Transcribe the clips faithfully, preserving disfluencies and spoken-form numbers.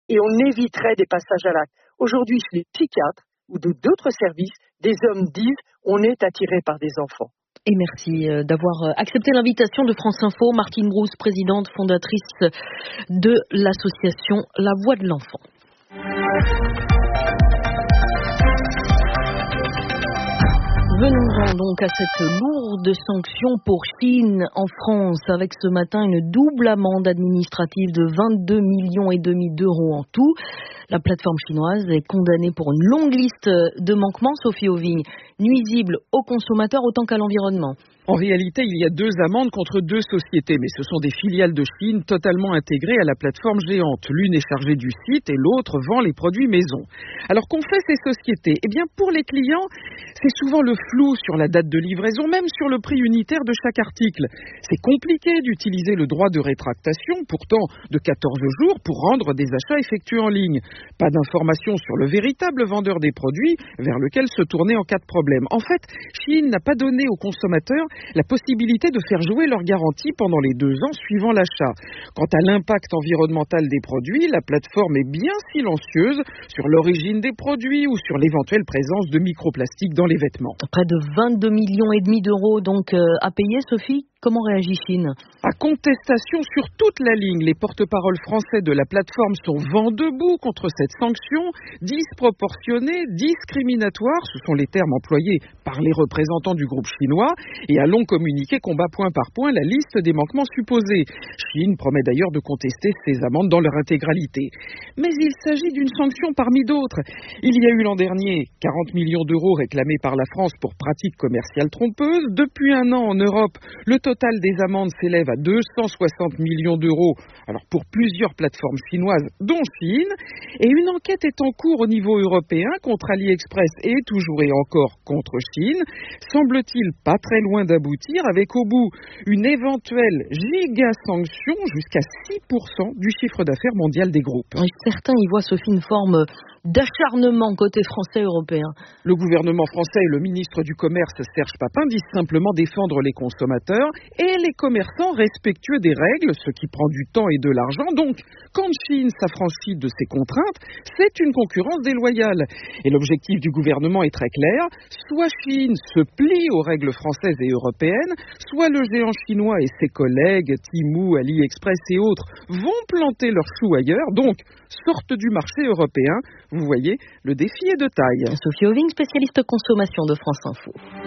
et on éviterait des passages à l'acte. Aujourd'hui, chez les psychiatres ou de d'autres services, des hommes disent on est attiré par des enfants. Et merci d'avoir accepté l'invitation de France Info. Martine Brousse, présidente fondatrice de l'association La Voix de l'Enfant. Venons-en donc à cette lourde sanction pour Chine en France, avec ce matin une double amende administrative de vingt-deux millions et demi d'euros en tout. La plateforme chinoise est condamnée pour une longue liste de manquements, Sophie Auvigne, nuisibles aux consommateurs autant qu'à l'environnement. En réalité, il y a deux amendes contre deux sociétés, mais ce sont des filiales de Chine totalement intégrées à la plateforme géante. L'une est chargée du site et l'autre vend les produits maison. Alors qu'ont fait ces sociétés ? Eh bien, pour les clients, c'est souvent le flou sur la date de livraison, même sur le prix unitaire de chaque article. C'est compliqué d'utiliser le droit de rétractation, pourtant de quatorze jours, pour rendre des achats effectués en ligne. Pas d'informations sur le véritable vendeur des produits vers lequel se tourner en cas de problème. En fait, Chine n'a pas donné aux consommateurs la possibilité de faire jouer leur garantie pendant les deux ans suivant l'achat. Quant à l'impact environnemental des produits, la plateforme est bien silencieuse sur l'origine des produits ou sur l'éventuelle présence de microplastiques dans les vêtements. Près de vingt-deux millions et demi d'euros donc euh, à payer, Sophie. Comment réagit Chine ? À contestation sur toute la ligne, les porte-paroles français de la plateforme sont vent debout contre cette sanction, disproportionnée, discriminatoire, ce sont les termes employés par les représentants du groupe chinois, et à long communiqué combat point par point la liste des manquements supposés. Chine promet d'ailleurs de contester ces amendes dans leur intégralité. Mais il s'agit d'une sanction parmi d'autres. Il y a eu l'an dernier quarante millions d'euros réclamés par la France pour pratiques commerciales trompeuses. Depuis un an en Europe, le total Le total des amendes s'élève à deux cent soixante millions d'euros, alors pour plusieurs plateformes chinoises, dont Chine, et une enquête est en cours au niveau européen contre AliExpress et toujours et encore contre Chine, semble-t-il pas très loin d'aboutir, avec au bout une éventuelle giga-sanction jusqu'à six pour cent du chiffre d'affaires mondial des groupes. Oui, certains y voient, Sophie, une forme d'acharnement côté français et européen. Le gouvernement français et le ministre du Commerce, Serge Papin, disent simplement défendre les consommateurs et les commerçants respectueux des règles, ce qui prend du temps et de l'argent. Donc, quand Chine s'affranchit de ces contraintes, c'est une concurrence déloyale. Et l'objectif du gouvernement est très clair, soit Chine se plie aux règles françaises et européennes, soit le géant chinois et ses collègues, Temu, AliExpress et autres, vont planter leurs choux ailleurs, donc sortent du marché européen. Vous voyez, le défi est de taille. Sophie Auvigne, spécialiste consommation de France Info.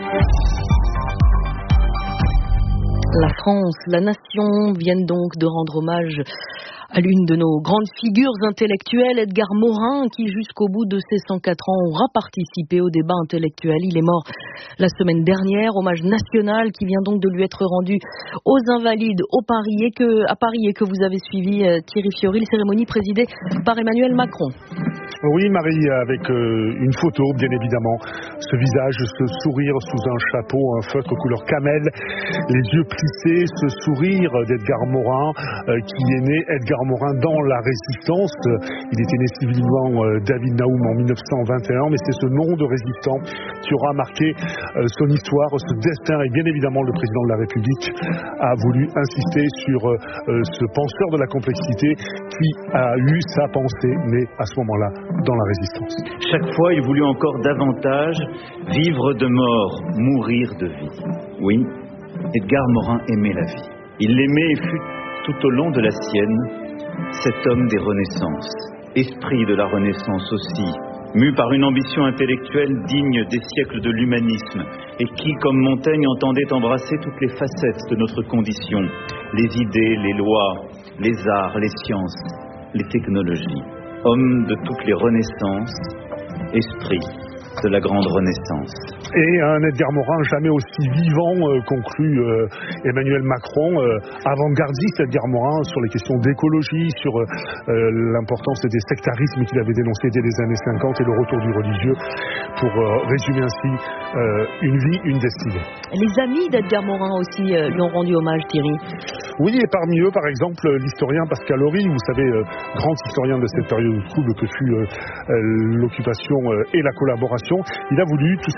La France, la nation viennent donc de rendre hommage à l'une de nos grandes figures intellectuelles, Edgar Morin, qui jusqu'au bout de ses cent quatre ans aura participé au débat intellectuel. Il est mort la semaine dernière, hommage national qui vient donc de lui être rendu aux Invalides au Paris et que, à Paris et que vous avez suivi, Thierry Fioril, cérémonie présidée par Emmanuel Macron. Oui, Marie, avec euh, une photo, bien évidemment. Ce visage, ce sourire sous un chapeau, un feutre couleur camel, les yeux plissés, ce sourire d'Edgar Morin, euh, qui est né, Edgar Morin, dans la Résistance. Il était né civilement euh, David Naoum en mille neuf cent vingt et un, mais c'est ce nom de résistant qui aura marqué euh, son histoire, ce destin. Et bien évidemment, le président de la République a voulu insister sur euh, ce penseur de la complexité qui a eu sa pensée, mais à ce moment-là, dans la Résistance. Chaque fois, il voulut encore davantage vivre de mort, mourir de vie. Oui, Edgar Morin aimait la vie. Il l'aimait et fut tout au long de la sienne cet homme des Renaissances, esprit de la Renaissance aussi, mu par une ambition intellectuelle digne des siècles de l'humanisme et qui, comme Montaigne, entendait embrasser toutes les facettes de notre condition, les idées, les lois, les arts, les sciences, les technologies. Homme de toutes les renaissances, esprit de la grande Renaissance. Et un Edgar Morin jamais aussi vivant, euh, conclut euh, Emmanuel Macron, euh, avant-gardiste Edgar Morin sur les questions d'écologie, sur euh, l'importance des sectarismes qu'il avait dénoncés dès les années cinquante et le retour du religieux, pour euh, résumer ainsi euh, une vie, une destinée. Les amis d'Edgar Morin aussi euh, lui ont rendu hommage, Thierry. Oui, et parmi eux, par exemple, l'historien Pascal Horry, vous savez, euh, grand historien de cette période trouble que fut euh, euh, l'occupation euh, et la collaboration. Il a voulu tout simplement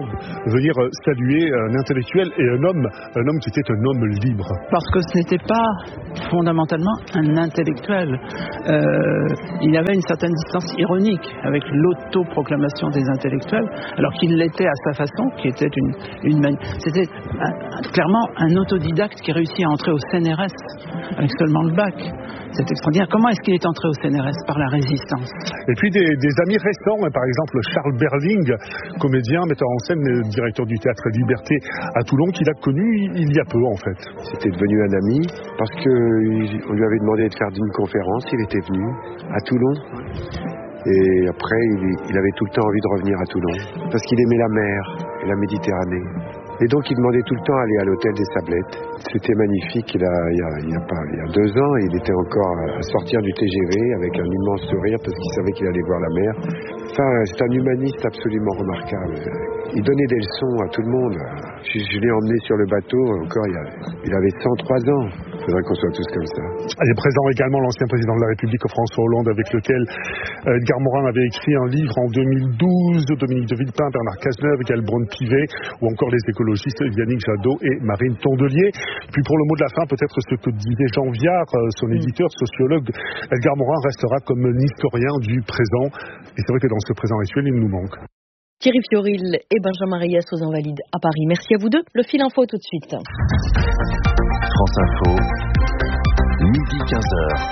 venir saluer un intellectuel et un homme, un homme qui était un homme libre. Parce que ce n'était pas fondamentalement un intellectuel. Euh, il avait une certaine distance ironique avec l'autoproclamation des intellectuels, alors qu'il l'était à sa façon, qui était une, une mani- c'était un, clairement un autodidacte qui réussit à entrer au C N R S avec seulement le bac. C'est extraordinaire. Comment est-ce qu'il est entré au C N R S? Par la résistance. Et puis des, des amis récents, par exemple Charles Berling, comédien, metteur en scène, directeur du théâtre Liberté à Toulon, qu'il a connu il y a peu en fait. C'était devenu un ami parce qu'on lui avait demandé de faire une conférence, il était venu à Toulon. Et après, il, il avait tout le temps envie de revenir à Toulon parce qu'il aimait la mer et la Méditerranée. Et donc il demandait tout le temps d'aller à l'hôtel des Sablettes. C'était magnifique, il, a, il, y a, il, y a pas, il y a deux ans, il était encore à sortir du T G V avec un immense sourire parce qu'il savait qu'il allait voir la mer. Enfin, c'est un humaniste absolument remarquable. Il donnait des leçons à tout le monde. Je, je l'ai emmené sur le bateau, encore il, a, il avait cent trois ans. Il faudrait qu'on soit tous comme ça. Il est présent également l'ancien président de la République, François Hollande, avec lequel Edgar Morin avait écrit un livre en deux mille douze, Dominique de Villepin, Bernard Cazeneuve, Galbron Pivet, ou encore les écologistes Yannick Jadot et Marine Tondelier. Puis pour le mot de la fin, peut-être ce que disait Jean Viard, son éditeur, sociologue, Edgar Morin restera comme un historien du présent. Et c'est vrai que dans ce présent actuel, il nous manque. Thierry Fioril et Benjamin Reyes aux Invalides à Paris. Merci à vous deux. Le fil info tout de suite. France Info, midi quinze heures.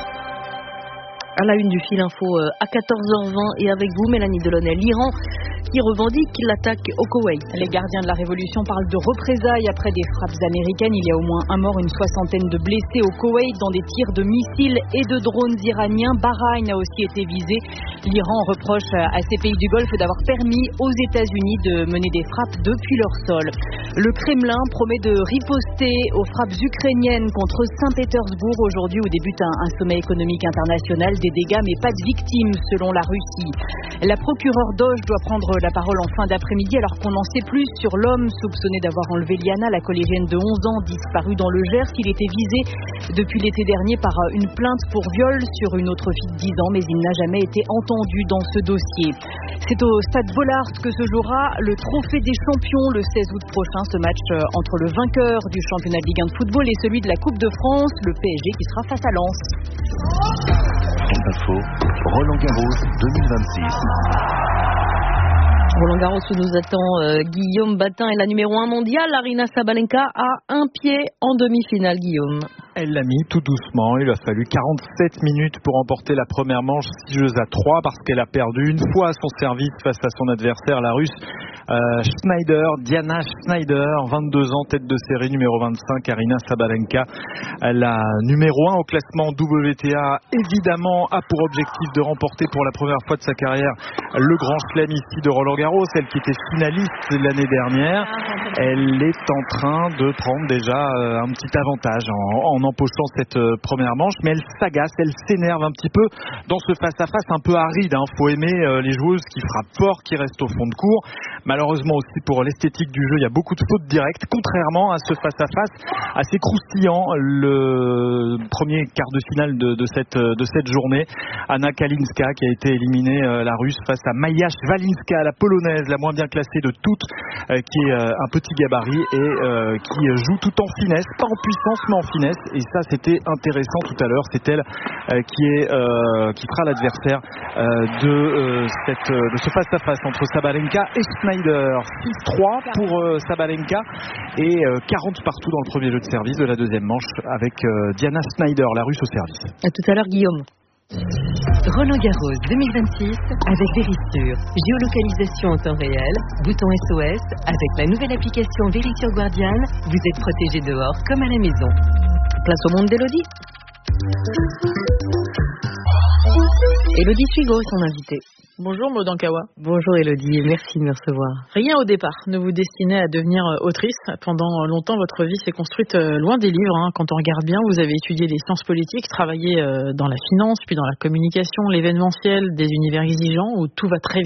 À la une du fil info à quatorze heures vingt et avec vous Mélanie Delaunay. L'Iran qui revendique l'attaque au Koweït. Les gardiens de la révolution parlent de représailles après des frappes américaines. Il y a au moins un mort, une soixantaine de blessés au Koweït dans des tirs de missiles et de drones iraniens. Bahreïn a aussi été visé. L'Iran reproche à ces pays du Golfe d'avoir permis aux États-Unis de mener des frappes depuis leur sol. Le Kremlin promet de riposter aux frappes ukrainiennes contre Saint-Pétersbourg aujourd'hui où débute un, un sommet économique international. Des dégâts mais pas de victimes selon la Russie. La procureure Doge doit prendre la parole en fin d'après-midi alors qu'on en sait plus sur l'homme soupçonné d'avoir enlevé Liana, la collégienne de onze ans disparue dans le Gers. Il était visé depuis l'été dernier par une plainte pour viol sur une autre fille de dix ans mais il n'a jamais été entendu dans ce dossier. C'est au stade Bollaert que se jouera le trophée des champions le seize août prochain. Ce match entre le vainqueur du championnat de Ligue un de football et celui de la Coupe de France, le P S G qui sera face à Lens. Info, Roland Garros deux mille vingt-six. Roland Garros où nous attend euh, Guillaume Batin et la numéro un mondiale, Aryna Sabalenka, à un pied en demi-finale, Guillaume. Elle l'a mis tout doucement, il a fallu quarante-sept minutes pour remporter la première manche six jeux à trois parce qu'elle a perdu une fois son service face à son adversaire, la russe euh, Schneider, Diana Schneider, vingt-deux ans, tête de série, numéro vingt-cinq, Aryna Sabalenka. La numéro un au classement W T A, évidemment, a pour objectif de remporter pour la première fois de sa carrière le grand chelem ici de Roland Garros, elle qui était finaliste l'année dernière. Elle est en train de prendre déjà euh, un petit avantage en, en empochant cette euh, première manche, mais elle s'agace, elle s'énerve un petit peu dans ce face-à-face un peu aride. Hein. Faut aimer euh, les joueuses qui frappent fort, qui restent au fond de cours. Malheureusement aussi pour l'esthétique du jeu, il y a beaucoup de fautes directes, contrairement à ce face-à-face assez croustillant, le premier quart de finale de, de, cette, de cette journée. Anna Kalinska qui a été éliminée, euh, la russe, face à Maja Svalinska, la polonaise, la moins bien classée de toutes, euh, qui est euh, un petit gabarit et euh, qui joue tout en finesse, pas en puissance mais en finesse, et ça c'était intéressant tout à l'heure. C'est elle euh, qui, est, euh, qui sera l'adversaire euh, de, euh, cette, de ce face-à-face entre Sabalenka et Schneider. six trois pour euh, Sabalenka et euh, quarante partout dans le premier jeu de service de la deuxième manche avec euh, Diana Schneider, la russe au service. À tout à l'heure Guillaume. Roland Garros deux mille vingt-six avec Verisure. Géolocalisation en temps réel, bouton S O S. Avec la nouvelle application Verisure Guardian, vous êtes protégé dehors comme à la maison. Place au monde d'Elodie. Elodie Suigo, son invitée. Bonjour Maud Ankawa. Bonjour Elodie et merci de me recevoir. Rien au départ ne vous destinait à devenir autrice. Pendant longtemps, votre vie s'est construite loin des livres. Hein. Quand on regarde bien, vous avez étudié les sciences politiques, travaillé dans la finance, puis dans la communication, l'événementiel, des univers exigeants où tout va très vite.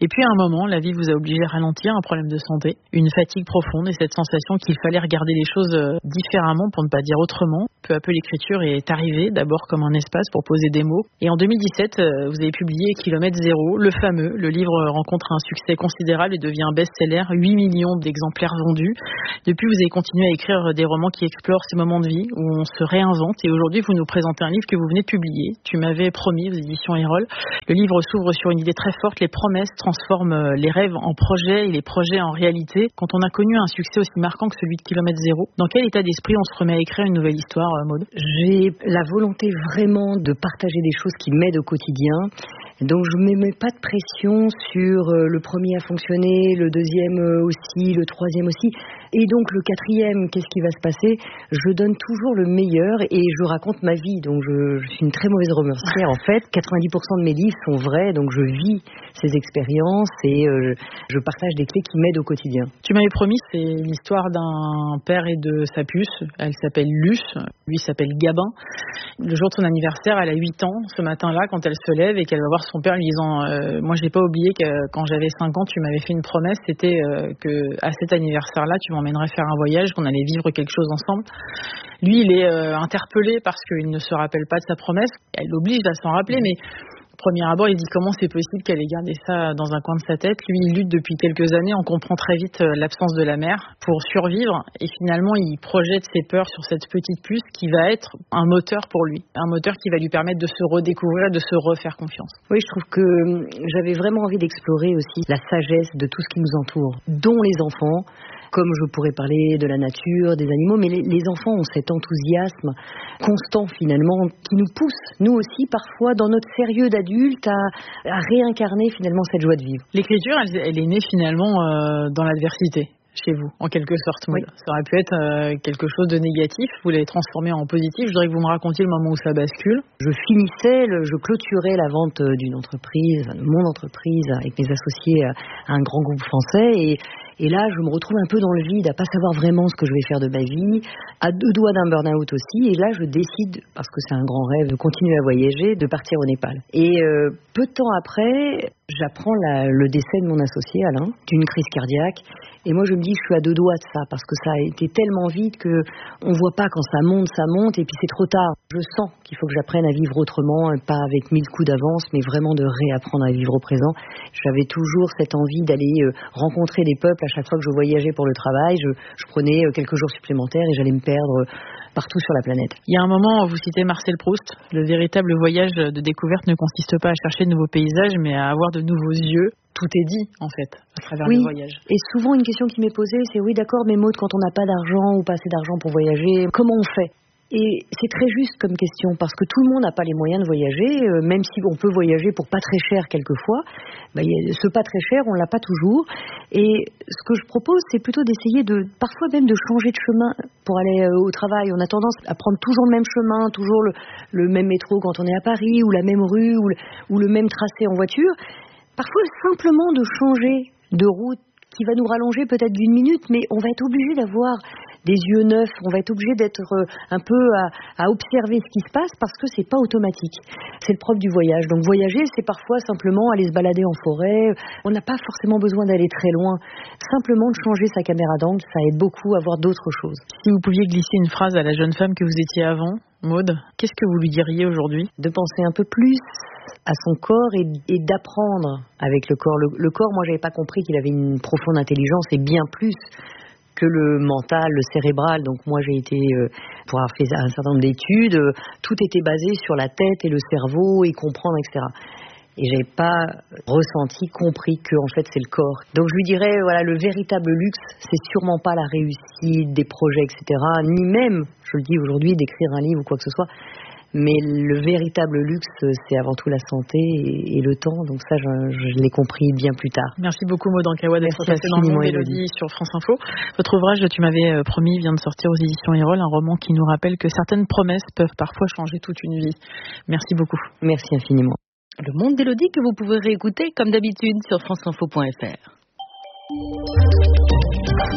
Et puis à un moment, la vie vous a obligé à ralentir, un problème de santé, une fatigue profonde et cette sensation qu'il fallait regarder les choses différemment, pour ne pas dire autrement. Peu à peu, l'écriture est arrivée, d'abord comme un espace pour poser des mots. Et en deux mille dix-sept, vous avez publié Kilomètre Zéro, le fameux. Le livre rencontre un succès considérable et devient un best-seller, huit millions d'exemplaires vendus. Depuis, vous avez continué à écrire des romans qui explorent ces moments de vie où on se réinvente. Et aujourd'hui, vous nous présentez un livre que vous venez de publier. Tu m'avais promis aux éditions Erol. Le livre s'ouvre sur une idée très forte. Les promesses transforment les rêves en projets et les projets en réalité. Quand on a connu un succès aussi marquant que celui de Kilomètre Zéro, dans quel état d'esprit on se remet à écrire une nouvelle histoire, Maud? J'ai la volonté vraiment de partager des choses qui m'aident au quotidien. Donc je ne me mets pas de pression sur le premier à fonctionner, le deuxième aussi, le troisième aussi. Et donc le quatrième, qu'est-ce qui va se passer? Je donne toujours le meilleur et je raconte ma vie. Donc je, je suis une très mauvaise romancière en fait. quatre-vingt-dix pour cent de mes livres sont vrais, donc je vis ces expériences et euh, je partage des clés qui m'aident au quotidien. Tu m'avais promis, c'est l'histoire d'un père et de sa puce. Elle s'appelle Luce, lui s'appelle Gabin. Le jour de son anniversaire, elle a huit ans. Ce matin-là, quand elle se lève et qu'elle va voir son père lui disant euh, moi je n'ai pas oublié que quand j'avais cinq ans, tu m'avais fait une promesse, c'était euh, que à cet anniversaire-là, tu m'emmènerais faire un voyage, qu'on allait vivre quelque chose ensemble. Lui, il est euh, interpellé parce qu'il ne se rappelle pas de sa promesse. Elle l'oblige à s'en rappeler, mais au premier abord, il dit comment c'est possible qu'elle ait gardé ça dans un coin de sa tête. Lui, il lutte depuis quelques années. On comprend très vite l'absence de la mère pour survivre. Et finalement, il projette ses peurs sur cette petite puce qui va être un moteur pour lui. Un moteur qui va lui permettre de se redécouvrir, de se refaire confiance. Oui, je trouve que j'avais vraiment envie d'explorer aussi la sagesse de tout ce qui nous entoure, dont les enfants. Comme je pourrais parler de la nature, des animaux, mais les, les enfants ont cet enthousiasme constant finalement qui nous pousse, nous aussi parfois dans notre sérieux d'adulte, à, à réincarner finalement cette joie de vivre. L'écriture, elle, elle est née finalement euh, dans l'adversité. Chez vous, en quelque sorte, Maud. Oui. Ça aurait pu être euh, quelque chose de négatif, vous l'avez transformé en positif. Je voudrais que vous me racontiez le moment où ça bascule. Je finissais, le, je clôturais la vente d'une entreprise, de mon entreprise, avec mes associés à un grand groupe français, et, et là, je me retrouve un peu dans le vide, à pas savoir vraiment ce que je vais faire de ma vie, à deux doigts d'un burn-out aussi, et là, je décide, parce que c'est un grand rêve, de continuer à voyager, de partir au Népal. Et euh, peu de temps après, j'apprends la, le décès de mon associé, Alain, d'une crise cardiaque. Et moi, je me dis, je suis à deux doigts de ça, parce que ça a été tellement vite que on voit pas quand ça monte, ça monte, et puis c'est trop tard. Je sens qu'il faut que j'apprenne à vivre autrement, pas avec mille coups d'avance, mais vraiment de réapprendre à vivre au présent. J'avais toujours cette envie d'aller rencontrer des peuples à chaque fois que je voyageais pour le travail. Je, je prenais quelques jours supplémentaires et j'allais me perdre partout sur la planète. Il y a un moment, vous citez Marcel Proust, le véritable voyage de découverte ne consiste pas à chercher de nouveaux paysages, mais à avoir de nouveaux yeux. Tout est dit, en fait, à travers oui. le voyage. Et souvent, une question qui m'est posée, c'est oui, d'accord, mais Maud, quand on n'a pas d'argent ou pas assez d'argent pour voyager, comment on fait? Et c'est très juste comme question, parce que tout le monde n'a pas les moyens de voyager, euh, même si on peut voyager pour pas très cher quelquefois. Bah, y a, ce pas très cher, on l'a pas toujours. Et ce que je propose, c'est plutôt d'essayer de, parfois même de changer de chemin pour aller euh, au travail. On a tendance à prendre toujours le même chemin, toujours le, le même métro quand on est à Paris, ou la même rue, ou le, ou le même tracé en voiture. Parfois, simplement de changer de route qui va nous rallonger peut-être d'une minute, mais on va être obligé d'avoir des yeux neufs, on va être obligé d'être un peu à, à observer ce qui se passe parce que c'est pas automatique. C'est le propre du voyage. Donc voyager, c'est parfois simplement aller se balader en forêt. On n'a pas forcément besoin d'aller très loin. Simplement de changer sa caméra d'angle, ça aide beaucoup à voir d'autres choses. Si vous pouviez glisser une phrase à la jeune femme que vous étiez avant, Maud, qu'est-ce que vous lui diriez aujourd'hui? De penser un peu plus à son corps et, et d'apprendre avec le corps. Le, le corps, moi, j'avais pas compris qu'il avait une profonde intelligence et bien plus que le mental, le cérébral. Donc moi, j'ai été, euh, pour avoir fait un certain nombre d'études, euh, tout était basé sur la tête et le cerveau et comprendre, et cetera. Et j'avais pas ressenti, compris que en fait c'est le corps. Donc je lui dirais, voilà, le véritable luxe, c'est sûrement pas la réussite des projets, et cetera. Ni même, je le dis aujourd'hui, d'écrire un livre ou quoi que ce soit. Mais le véritable luxe, c'est avant tout la santé et, et le temps. Donc ça, je, je l'ai compris bien plus tard. Merci beaucoup, Maud Ankawa, d'être passée dans le monde Élodie sur France Info. Votre ouvrage, tu m'avais promis, vient de sortir aux éditions Erol, un roman qui nous rappelle que certaines promesses peuvent parfois changer toute une vie. Merci beaucoup. Merci infiniment. Le monde d'Élodie que vous pouvez réécouter comme d'habitude sur franceinfo point f r.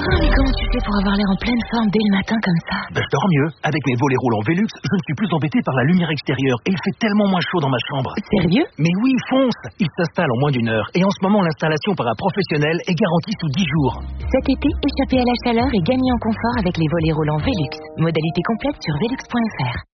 Oh, mais comment tu fais pour avoir l'air en pleine forme dès le matin comme ça? Ben, je dors mieux. Avec mes volets roulants Velux, je ne suis plus embêté par la lumière extérieure et il fait tellement moins chaud dans ma chambre. Sérieux? Mais oui, fonce. Il s'installe en moins d'une heure et en ce moment, l'installation par un professionnel est garantie sous dix jours. Cet été, échappez à la chaleur et gagnez en confort avec les volets roulants Velux. Modalité complète sur velux point f r.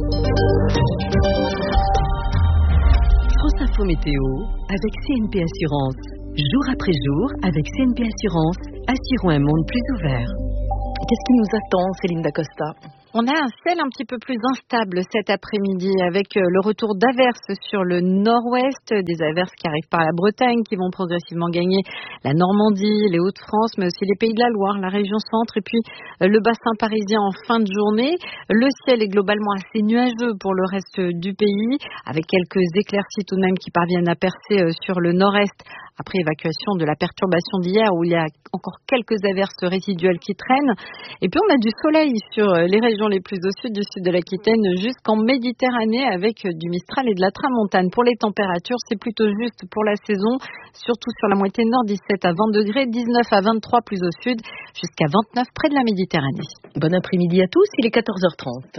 France Info Météo avec C N P Assurance. Jour après jour, avec C N P Assurance, assurons un monde plus ouvert. Qu'est-ce qui nous attend, Céline Dacosta? On a un ciel un petit peu plus instable cet après-midi avec le retour d'averses sur le nord-ouest, des averses qui arrivent par la Bretagne, qui vont progressivement gagner la Normandie, les Hauts-de-France, mais aussi les Pays de la Loire, la région centre et puis le bassin parisien en fin de journée. Le ciel est globalement assez nuageux pour le reste du pays, avec quelques éclaircies tout de même qui parviennent à percer sur le nord-est après évacuation de la perturbation d'hier où il y a encore quelques averses résiduelles qui traînent. Et puis on a du soleil sur les régions les plus au sud du sud de l'Aquitaine jusqu'en Méditerranée avec du Mistral et de la Tramontane. Pour les températures, c'est plutôt juste pour la saison, surtout sur la moitié nord, dix-sept à vingt degrés, dix-neuf à vingt-trois plus au sud, jusqu'à vingt-neuf près de la Méditerranée. Bon après-midi à tous, il est quatorze heures trente.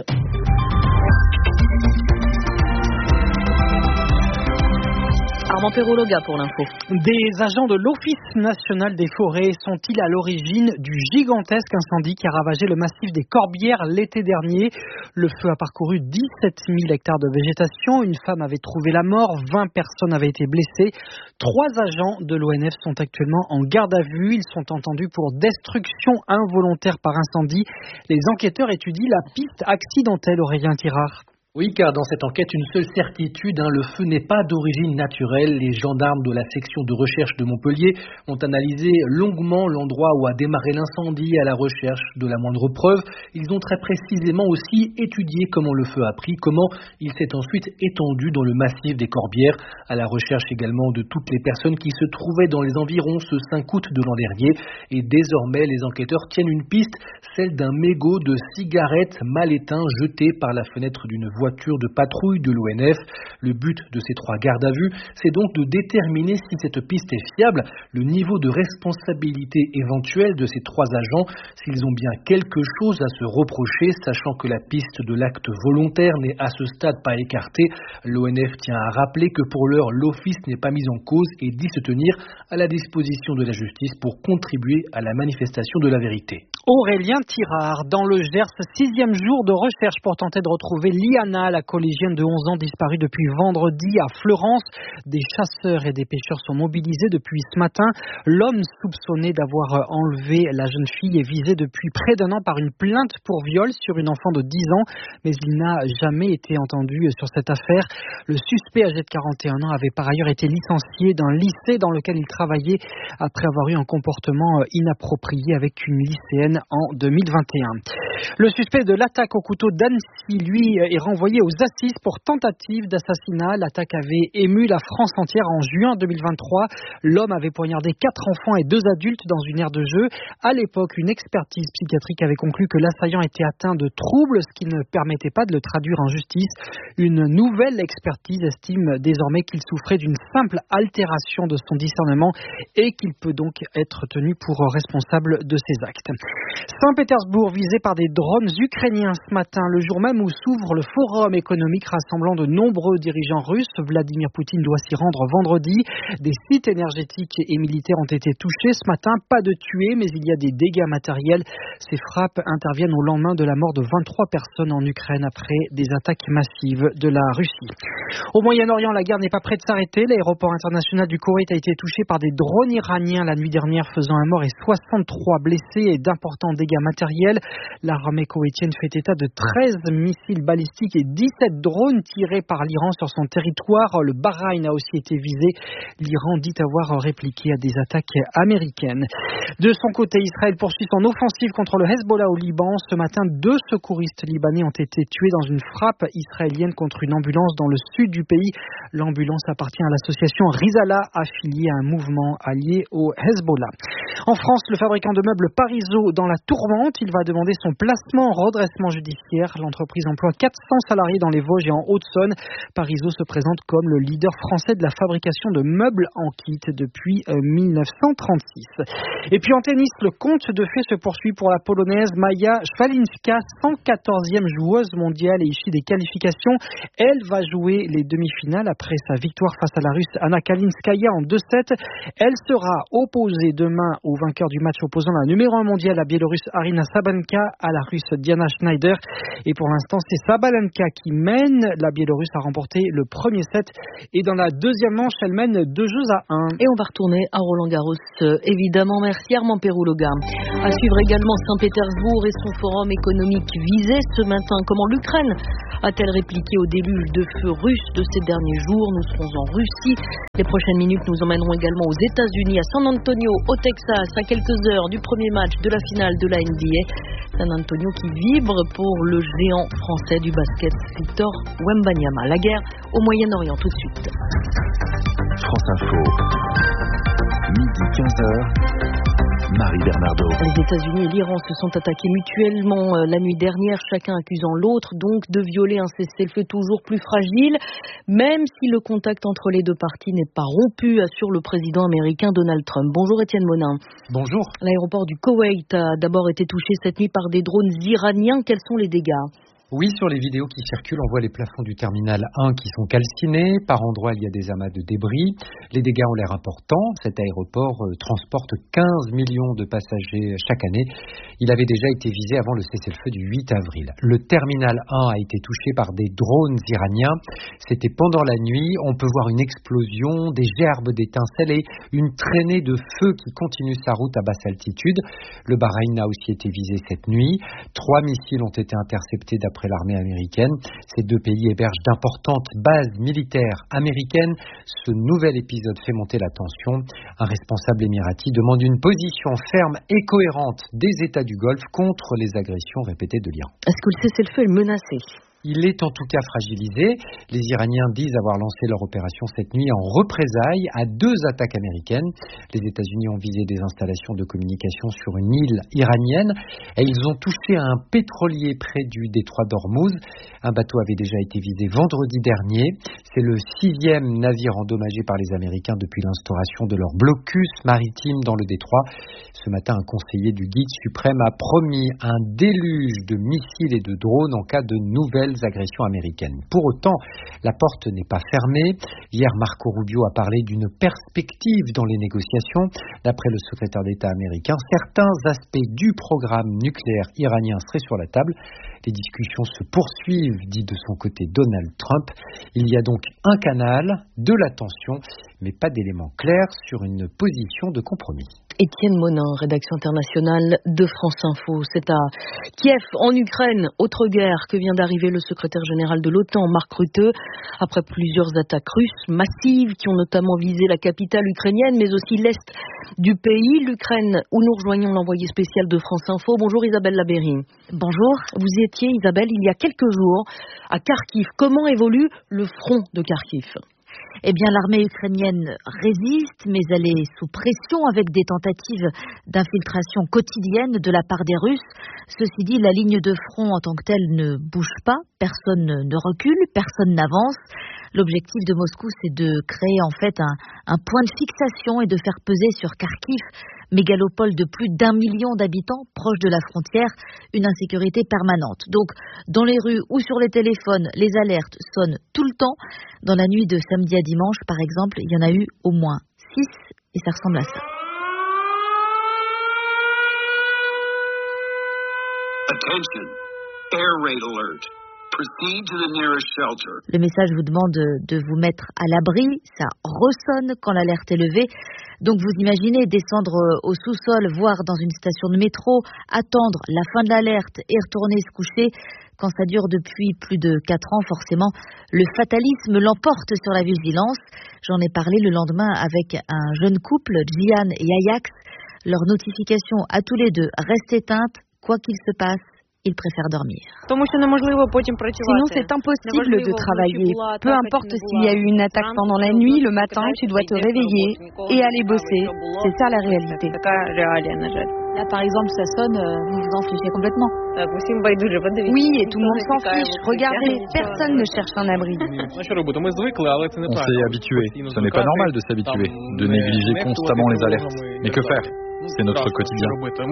Armand Perrologa pour l'info. Des agents de l'Office national des forêts sont-ils à l'origine du gigantesque incendie qui a ravagé le massif des Corbières l'été dernier? Le feu a parcouru dix-sept mille hectares de végétation. Une femme avait trouvé la mort, vingt personnes avaient été blessées. Trois agents de l'O N F sont actuellement en garde à vue. Ils sont entendus pour destruction involontaire par incendie. Les enquêteurs étudient la piste accidentelle. Aurélien Tirard. Oui, car dans cette enquête, une seule certitude, hein, le feu n'est pas d'origine naturelle. Les gendarmes de la section de recherche de Montpellier ont analysé longuement l'endroit où a démarré l'incendie à la recherche de la moindre preuve. Ils ont très précisément aussi étudié comment le feu a pris, comment il s'est ensuite étendu dans le massif des Corbières, à la recherche également de toutes les personnes qui se trouvaient dans les environs ce cinq août de l'an dernier. Et désormais, les enquêteurs tiennent une piste, celle d'un mégot de cigarette mal éteint jeté par la fenêtre d'une voiture. voiture de patrouille de l'O N F. Le but de ces trois gardes à vue, c'est donc de déterminer si cette piste est fiable, le niveau de responsabilité éventuel de ces trois agents, s'ils ont bien quelque chose à se reprocher, sachant que la piste de l'acte volontaire n'est à ce stade pas écartée. L'O N F tient à rappeler que pour l'heure, l'Office n'est pas mis en cause et dit se tenir à la disposition de la justice pour contribuer à la manifestation de la vérité. Aurélien Tirard, dans le Gers, sixième jour de recherche pour tenter de retrouver Liana, la collégienne de onze ans disparue depuis vendredi à Fleurance. Des chasseurs et des pêcheurs sont mobilisés depuis ce matin. L'homme soupçonné d'avoir enlevé la jeune fille est visé depuis près d'un an par une plainte pour viol sur une enfant de dix ans, mais il n'a jamais été entendu sur cette affaire. Le suspect âgé de quarante et un ans avait par ailleurs été licencié d'un lycée dans lequel il travaillait après avoir eu un comportement inapproprié avec une lycéenne en deux mille vingt et un. Le suspect de l'attaque au couteau d'Annecy, lui, est renvoyé aux assises pour tentative d'assassinat. L'attaque avait ému la France entière en juin deux mille vingt-trois. L'homme avait poignardé quatre enfants et deux adultes dans une aire de jeu. À l'époque, une expertise psychiatrique avait conclu que l'assaillant était atteint de troubles, ce qui ne permettait pas de le traduire en justice. Une nouvelle expertise estime désormais qu'il souffrait d'une simple altération de son discernement et qu'il peut donc être tenu pour responsable de ses actes. Saint-Pétersbourg visé par des drones ukrainiens ce matin, le jour même où s'ouvre le forum économique rassemblant de nombreux dirigeants russes. Vladimir Poutine doit s'y rendre vendredi. Des sites énergétiques et militaires ont été touchés ce matin. Pas de tués, mais il y a des dégâts matériels. Ces frappes interviennent au lendemain de la mort de vingt-trois personnes en Ukraine après des attaques massives de la Russie. Au Moyen-Orient, la guerre n'est pas près de s'arrêter. L'aéroport international du Koweït a été touché par des drones iraniens la nuit dernière, faisant un mort et soixante-trois blessés et d'importants dégâts matériels. L'armée koweïtienne fait état de treize missiles balistiques et dix-sept drones tirés par l'Iran sur son territoire. Le Bahreïn a aussi été visé. L'Iran dit avoir répliqué à des attaques américaines. De son côté, Israël poursuit son offensive contre le Hezbollah au Liban. Ce matin, deux secouristes libanais ont été tués dans une frappe israélienne contre une ambulance dans le sud du pays. L'ambulance appartient à l'association Rizala, affiliée à un mouvement allié au Hezbollah. En France, le fabricant de meubles Parizeau dans la tourmente. Il va demander son placement en redressement judiciaire. L'entreprise emploie quatre cents salariés dans les Vosges et en Haute-Saône. Parizeau se présente comme le leader français de la fabrication de meubles en kit depuis mille neuf cent trente-six. Et puis en tennis, le conte de fées se poursuit pour la Polonaise Maja Szwalinska, cent quatorzième joueuse mondiale et issue des qualifications. Elle va jouer les demi-finales après sa victoire face à la Russe Anna Kalinskaya en deux sept. Elle sera opposée demain au vainqueur du match opposant la numéro un mondiale, la Biélorusse Arina Sabalenka, à la Russe Diana Schneider. Et pour l'instant, c'est Sabalenka qui mène. La Biélorusse a remporté le premier set et dans la deuxième manche, elle mène deux jeux à un. Et on va retourner à Roland-Garros, euh, évidemment. Merci Armand Pérouloga. À suivre également Saint-Pétersbourg et son forum économique visé ce matin. Comment l'Ukraine a-t-elle répliqué au déluge de feu russe de ces derniers jours? Nous serons en Russie. Les prochaines minutes nous emmèneront également aux États-Unis, à San Antonio, au Texas, à quelques heures du premier match de la finale de la N B A. San Antonio qui vibre pour le géant français du basket, Victor Wembanyama. La guerre au Moyen-Orient, tout de suite. France Info, midi quinze heures. Marie Bernardo. Les États-Unis et l'Iran se sont attaqués mutuellement la nuit dernière, chacun accusant l'autre donc de violer un cessez-le-feu toujours plus fragile, même si le contact entre les deux parties n'est pas rompu, assure le président américain Donald Trump. Bonjour Étienne Monin. Bonjour. L'aéroport du Koweït a d'abord été touché cette nuit par des drones iraniens. Quels sont les dégâts ? Oui, sur les vidéos qui circulent, on voit les plafonds du terminal un qui sont calcinés. Par endroits, il y a des amas de débris. Les dégâts ont l'air importants. Cet aéroport euh, transporte quinze millions de passagers chaque année. Il avait déjà été visé avant le cessez-le-feu du huit avril. Le terminal un a été touché par des drones iraniens. C'était pendant la nuit. On peut voir une explosion, des gerbes d'étincelles et une traînée de feu qui continue sa route à basse altitude. Le Bahreïn a aussi été visé cette nuit. Trois missiles ont été interceptés d'après l'armée américaine. Ces deux pays hébergent d'importantes bases militaires américaines. Ce nouvel épisode fait monter la tension. Un responsable émirati demande une position ferme et cohérente des États du Golfe contre les agressions répétées de l'Iran. Est-ce que le cessez-le-feu est menacé ? Il est en tout cas fragilisé. Les Iraniens disent avoir lancé leur opération cette nuit en représailles à deux attaques américaines. Les États-Unis ont visé des installations de communication sur une île iranienne et ils ont touché un pétrolier près du détroit d'Ormuz. Un bateau avait déjà été visé vendredi dernier. C'est le sixième navire endommagé par les Américains depuis l'instauration de leur blocus maritime dans le détroit. Ce matin, un conseiller du guide suprême a promis un déluge de missiles et de drones en cas de nouvelles agressions américaines. Pour autant, la porte n'est pas fermée. Hier, Marco Rubio a parlé d'une perspective dans les négociations. D'après le secrétaire d'État américain, certains aspects du programme nucléaire iranien seraient sur la table. Les discussions se poursuivent, dit de son côté Donald Trump. Il y a donc un canal, de la tension, mais pas d'éléments clairs sur une position de compromis. Étienne Monin, rédaction internationale de France Info. C'est à Kiev, en Ukraine, autre guerre, que vient d'arriver le secrétaire général de l'OTAN, Mark Rutte, après plusieurs attaques russes massives qui ont notamment visé la capitale ukrainienne, mais aussi l'est du pays, l'Ukraine, où nous rejoignons l'envoyé spécial de France Info. Bonjour Isabelle Labéry. Bonjour. Vous étiez, Isabelle, il y a quelques jours à Kharkiv. Comment évolue le front de Kharkiv ? Eh bien, l'armée ukrainienne résiste, mais elle est sous pression avec des tentatives d'infiltration quotidienne de la part des Russes. Ceci dit, la ligne de front en tant que telle ne bouge pas, personne ne recule, personne n'avance. L'objectif de Moscou, c'est de créer en fait un, un point de fixation et de faire peser sur Kharkiv, mégalopole de plus d'un million d'habitants, proche de la frontière, une insécurité permanente. Donc, dans les rues ou sur les téléphones, les alertes sonnent tout le temps. Dans la nuit de samedi à dimanche, par exemple, il y en a eu au moins six, et ça ressemble à ça. Attention, air raid alert. Proceed to the nearest shelter. Le message vous demande de vous mettre à l'abri, ça ressonne quand l'alerte est levée. Donc vous imaginez descendre au sous-sol, voire dans une station de métro, attendre la fin de l'alerte et retourner se coucher. Quand ça dure depuis plus de quatre ans, forcément, le fatalisme l'emporte sur la vigilance. J'en ai parlé le lendemain avec un jeune couple, Gian et Ajax. Leur notification à tous les deux reste éteinte, quoi qu'il se passe. ils préfèrent dormir. Sinon, c'est impossible de travailler. Peu importe s'il y a eu une attaque pendant la nuit, le matin, tu dois te réveiller et aller bosser. C'est ça la réalité. Là, par exemple, ça sonne, vous vous en fichez complètement. Oui, et tout le monde s'en fiche. Regardez, personne ne cherche un abri. On s'est habitué. Ce n'est pas normal de s'habituer, de négliger constamment les alertes. Mais que faire ? C'est notre quotidien.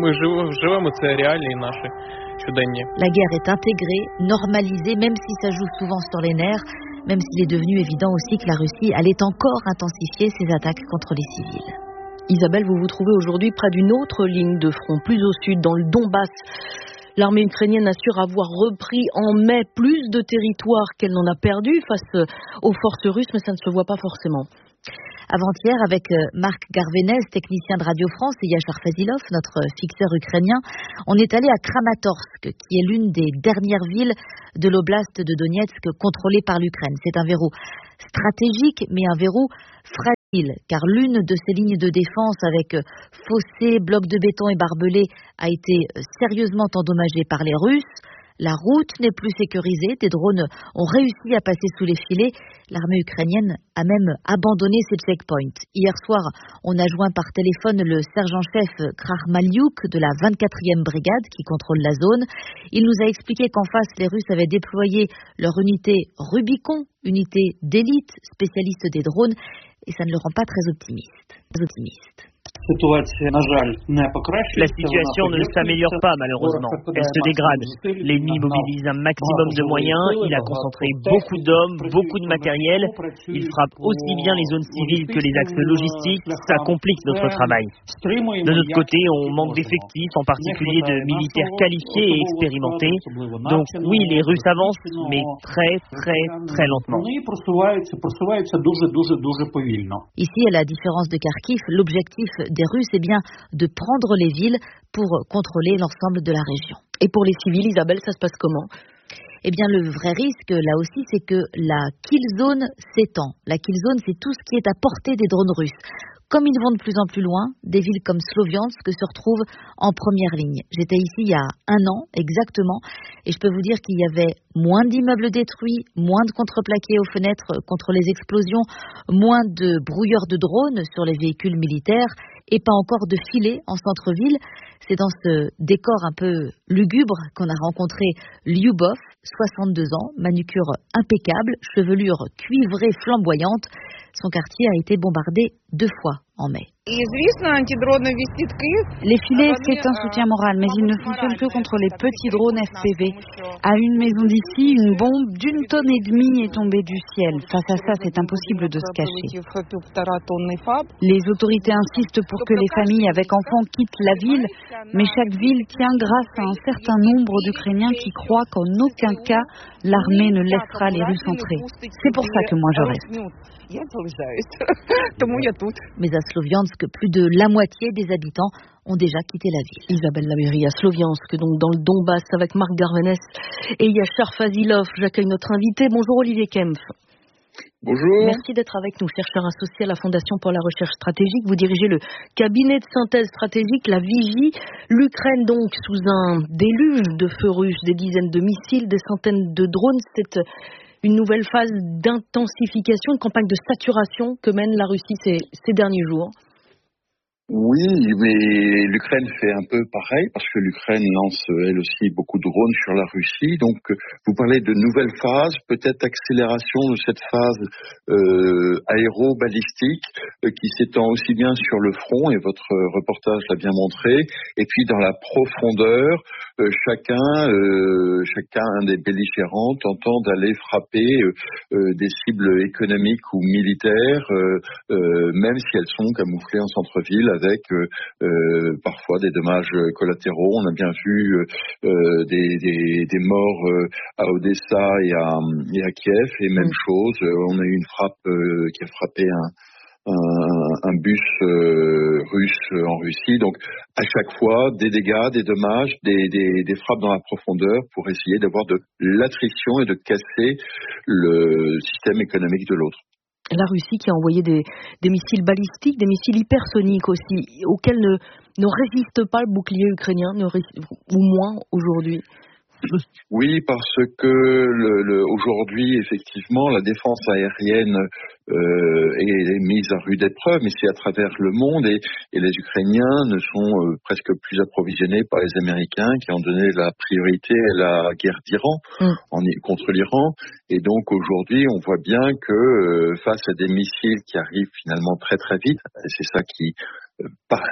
La guerre est intégrée, normalisée, même si ça joue souvent sur les nerfs, même s'il est devenu évident aussi que la Russie allait encore intensifier ses attaques contre les civils. Isabelle, vous vous trouvez aujourd'hui près d'une autre ligne de front, plus au sud, dans le Donbass. L'armée ukrainienne assure avoir repris en mai plus de territoires qu'elle n'en a perdu face aux forces russes, mais ça ne se voit pas forcément. Avant-hier, avec Marc Garvenez, technicien de Radio France, et Yachar Fazilov, notre fixeur ukrainien, on est allé à Kramatorsk, qui est l'une des dernières villes de l'oblast de Donetsk contrôlée par l'Ukraine. C'est un verrou stratégique, mais un verrou fragile, car l'une de ces lignes de défense avec fossés, blocs de béton et barbelés a été sérieusement endommagée par les Russes. La route n'est plus sécurisée, des drones ont réussi à passer sous les filets. L'armée ukrainienne a même abandonné ses checkpoints. Hier soir, on a joint par téléphone le sergent-chef Krahmaliuk de la vingt-quatrième brigade qui contrôle la zone. Il nous a expliqué qu'en face, les Russes avaient déployé leur unité Rubicon, unité d'élite, spécialiste des drones, et ça ne le rend pas très optimiste. Très optimiste. La situation ne s'améliore pas malheureusement, elle se dégrade. L'ennemi mobilise un maximum de moyens, il a concentré beaucoup d'hommes, beaucoup de matériel, il frappe aussi bien les zones civiles que les axes logistiques, ça complique notre travail. De notre côté, on manque d'effectifs, en particulier de militaires qualifiés et expérimentés. Donc oui, les Russes avancent, mais très très très lentement. Ici, à la différence de Kharkiv, l'objectif des Russes est bien de prendre les villes pour contrôler l'ensemble de la région. Et pour les civils, Isabelle, ça se passe comment ? Eh bien, le vrai risque, là aussi, c'est que la kill zone s'étend. La kill zone, c'est tout ce qui est à portée des drones russes. Comme ils vont de plus en plus loin, des villes comme Sloviansk se retrouvent en première ligne. J'étais ici il y a un an, exactement, et je peux vous dire qu'il y avait moins d'immeubles détruits, moins de contreplaqués aux fenêtres contre les explosions, moins de brouilleurs de drones sur les véhicules militaires, et pas encore de filets en centre-ville. C'est dans ce décor un peu lugubre qu'on a rencontré Lyubov, soixante-deux ans, manucure impeccable, chevelure cuivrée flamboyante. Son quartier a été bombardé deux fois en mai. Les filets, c'est un soutien moral, mais ils ne fonctionnent que contre les petits drones F P V. À une maison d'ici, une bombe d'une tonne et demie est tombée du ciel. Face à ça, c'est impossible de se cacher. Les autorités insistent pour que les familles avec enfants quittent la ville, mais chaque ville tient grâce à un certain nombre d'Ukrainiens qui croient qu'en aucun cas, l'armée ne laissera les Russes entrer. C'est pour ça que moi je reste. Mais à Sloviansk, plus de la moitié des habitants ont déjà quitté la ville. Isabelle Labéry à Sloviansk, donc dans le Donbass, avec Marc Garvenez et Yachar Fazilov. J'accueille notre invité. Bonjour Olivier Kempf. Bonjour. Merci d'être avec nous, chercheur associé à la Fondation pour la recherche stratégique. Vous dirigez le cabinet de synthèse stratégique, la Vigie. L'Ukraine donc sous un déluge de feux russes, des dizaines de missiles, des centaines de drones. C'est une nouvelle phase d'intensification, une campagne de saturation que mène la Russie ces, ces derniers jours. Oui, mais l'Ukraine fait un peu pareil parce que l'Ukraine lance elle aussi beaucoup de drones sur la Russie. Donc, vous parlez de nouvelle phase, peut-être accélération de cette phase euh, aéro-balistique euh, qui s'étend aussi bien sur le front, et votre reportage l'a bien montré, et puis dans la profondeur, euh, chacun, euh, chacun des belligérants tentant d'aller frapper euh, euh, des cibles économiques ou militaires, euh, euh, même si elles sont camouflées en centre-ville, avec euh, euh, parfois des dommages collatéraux. On a bien vu euh, des, des, des morts euh, à Odessa et à, et à Kiev, et même mmh. chose, euh, on a eu une frappe euh, qui a frappé un, un, un bus euh, russe en Russie. Donc à chaque fois, des dégâts, des dommages, des, des, des frappes dans la profondeur pour essayer d'avoir de l'attrition et de casser le système économique de l'autre. La Russie qui a envoyé des, des missiles balistiques, des missiles hypersoniques aussi, auxquels ne, ne résiste pas le bouclier ukrainien, ne résiste, ou moins aujourd'hui. Oui, parce que le, le, aujourd'hui, effectivement, la défense aérienne euh, est, est mise à rude épreuve, mais c'est à travers le monde et, et les Ukrainiens ne sont euh, presque plus approvisionnés par les Américains qui ont donné la priorité à la guerre d'Iran mm. en, contre l'Iran. Et donc aujourd'hui, on voit bien que euh, face à des missiles qui arrivent finalement très très vite, et c'est ça qui Par,